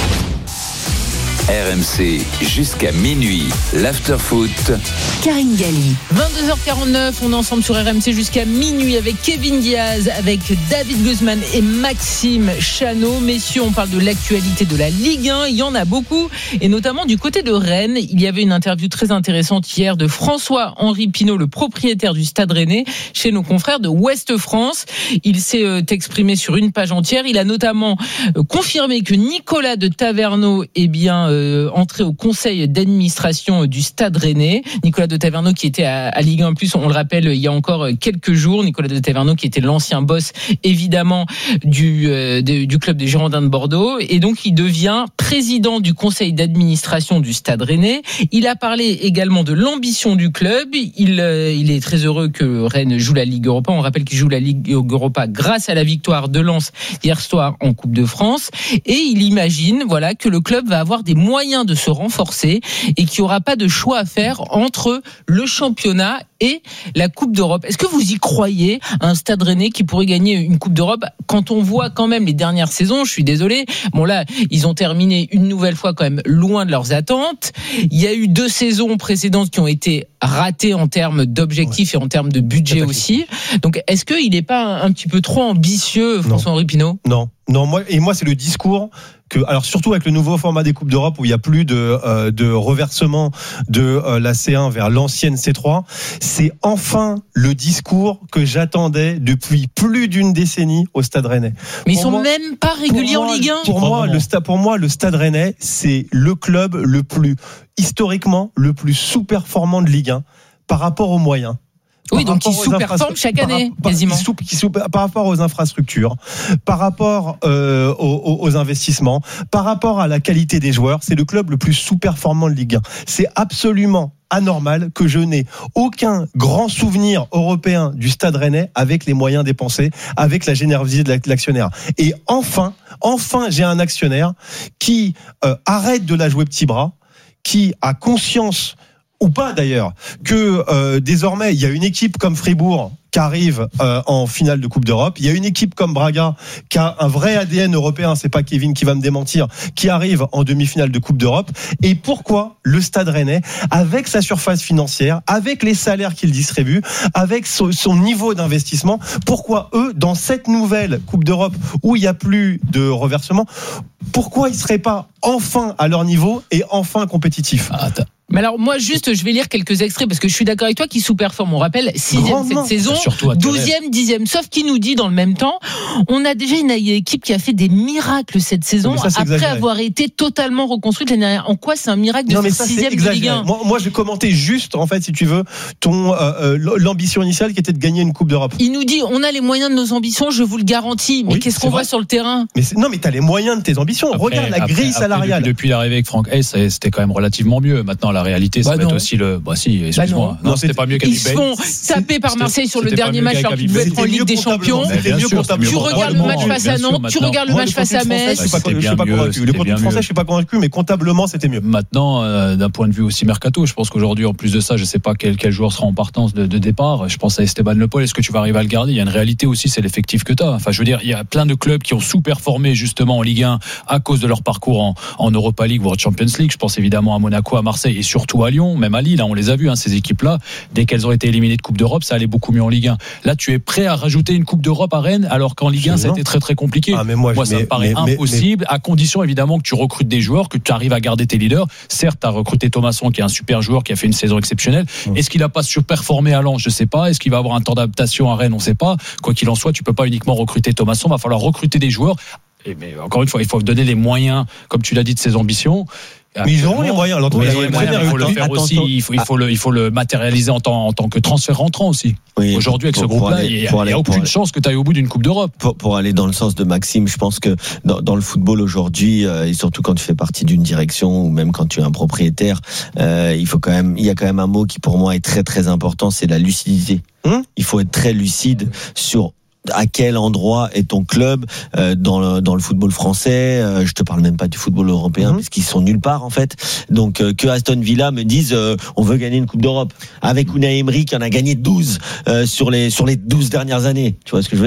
RMC jusqu'à minuit, l'Afterfoot. Karine Galli. 22h49, on est ensemble sur RMC jusqu'à minuit avec Kevin Diaz, avec David Guzman et Maxime Chano. Messieurs, on parle de l'actualité de la Ligue 1, il y en a beaucoup, et notamment du côté de Rennes. Il y avait une interview très intéressante hier de François-Henri Pinault, le propriétaire du Stade Rennais, chez nos confrères de Ouest France. Il s'est exprimé sur une page entière. Il a notamment confirmé que Nicolas de Taverneau est bien entré au conseil d'administration du Stade Rennais. Nicolas de Taverneau qui était à Ligue 1+, on le rappelle, il y a encore quelques jours. Nicolas de Taverneau qui était l'ancien boss, évidemment, du club des Girondins de Bordeaux. Et donc, il devient président du conseil d'administration du Stade Rennais. Il a parlé également de l'ambition du club. Il est très heureux que Rennes joue la Ligue Europa. On rappelle qu'il joue la Ligue Europa grâce à la victoire de Lens hier soir en Coupe de France. Et il imagine, voilà, que le club va avoir des moyens de se renforcer et qu'il n'y aura pas de choix à faire entre le championnat et la Coupe d'Europe. Est-ce que vous y croyez, un Stade Rennais qui pourrait gagner une Coupe d'Europe quand on voit quand même les dernières saisons? Je suis désolé. Bon là, ils ont terminé une nouvelle fois quand même loin de leurs attentes. Il y a eu 2 saisons précédentes qui ont été ratées en termes d'objectifs et en termes de budget aussi. Donc est-ce qu'il n'est pas un petit peu trop ambitieux, François-Henri Pinault? Non, moi c'est le discours que, alors surtout avec le nouveau format des Coupes d'Europe où il n'y a plus de reversement de la C1 vers l'ancienne C3, c'est enfin le discours que j'attendais depuis plus d'une décennie au Stade Rennais. Mais ils sont même pas réguliers en Ligue 1. Pour moi, le Stade Rennais, c'est le club le plus, historiquement, le plus sous-performant de Ligue 1 par rapport aux moyens. Oui, donc qui sous-performe chaque année, quasiment. Par rapport aux infrastructures, par rapport aux investissements, par rapport à la qualité des joueurs, c'est le club le plus sous-performant de Ligue 1. C'est absolument anormal que je n'ai aucun grand souvenir européen du Stade Rennais avec les moyens dépensés, avec la générosité de l'actionnaire. Et enfin, j'ai un actionnaire qui arrête de la jouer petit bras, qui a conscience, ou pas d'ailleurs, que désormais il y a une équipe comme Fribourg qui arrive en finale de Coupe d'Europe, il y a une équipe comme Braga qui a un vrai ADN européen, c'est pas Kevin qui va me démentir, qui arrive en demi-finale de Coupe d'Europe. Et pourquoi le Stade Rennais, avec sa surface financière, avec les salaires qu'il distribue, avec son niveau d'investissement, pourquoi eux, dans cette nouvelle Coupe d'Europe où il n'y a plus de reversement, pourquoi ils ne seraient pas enfin à leur niveau et enfin compétitifs? Mais alors moi juste, je vais lire quelques extraits parce que je suis d'accord avec toi qui sous-performe. On rappelle 6e cette saison, 12e, 10e. Sauf qu'il nous dit dans le même temps, on a déjà une équipe qui a fait des miracles cette saison après avoir été totalement reconstruite l'année dernière. En quoi c'est un miracle de faire 6e de Ligue 1 ? Moi je vais commenter juste en fait si tu veux ton l'ambition initiale qui était de gagner une Coupe d'Europe. Il nous dit on a les moyens de nos ambitions, je vous le garantis. Mais qu'est-ce qu'on voit sur le terrain ? Mais t'as les moyens de tes ambitions. Regarde la grille salariale. Depuis l'arrivée avec Franck Hayes, c'était quand même relativement mieux. Maintenant la réalité, ça va être aussi le. Bah si, excuse-moi. Non, c'était pas mieux qu'à Ils se font taper par Marseille sur le dernier match alors qu'ils devaient être en Ligue des Champions. Tu regardes le match face à Nantes, tu regardes le match face à Metz. Je suis pas convaincu. Le contenu français, je suis pas convaincu, mais comptablement, c'était mieux. Maintenant, d'un point de vue aussi mercato, je pense qu'aujourd'hui, en plus de ça, je sais pas quel joueur sera en partance de départ. Je pense à Esteban Le Paul. Est-ce que tu vas arriver à le garder ? Il y a une réalité aussi, c'est l'effectif que tu as. Enfin, je veux dire, il y a plein de clubs qui ont sous-performé justement en Ligue 1 à cause de leur parcours en Europa League, voire Champions League. Je pense évidemment à Monaco, à Marseille et surtout à Lyon, même à Lille. On les a vus, ces équipes-là. Dès qu'elles ont été éliminées de Coupe d'Europe, ça allait beaucoup mieux en Ligue 1. Là, tu es prêt à rajouter une Coupe d'Europe à Rennes, alors qu'en Ligue 1, ça a été très très compliqué. Moi, ça me paraît impossible, à condition évidemment que tu recrutes des joueurs, que tu arrives à garder tes leaders. Certes, tu as recruté Thomasson, qui est un super joueur, qui a fait une saison exceptionnelle. Est-ce qu'il n'a pas surperformé à Lens ? Je sais pas. Est-ce qu'il va avoir un temps d'adaptation à Rennes ? On sait pas. Quoi qu'il en soit, tu peux pas uniquement recruter Thomasson. Va falloir recruter des joueurs. Mais encore une fois, il faut donner les moyens, comme tu l'as dit, de ses ambitions. Mais ils auront les moyens. Il faut le faire aussi. Il faut le matérialiser en tant que transfert rentrant aussi. Oui, aujourd'hui, avec ce groupe-là, il n'y a aucune chance que tu ailles au bout d'une Coupe d'Europe. Pour aller dans le sens de Maxime, je pense que dans le football aujourd'hui, et surtout quand tu fais partie d'une direction ou même quand tu es un propriétaire, il y a quand même un mot qui pour moi est très très important, c'est la lucidité. Il faut être très lucide sur à quel endroit est ton club dans le football français. Je te parle même pas du football européen parce qu'ils sont nulle part en fait. Donc que Aston Villa me dise on veut gagner une Coupe d'Europe avec Unai Emery qui en a gagné 12 sur les 12 dernières années. Tu vois ce que je veux dire ?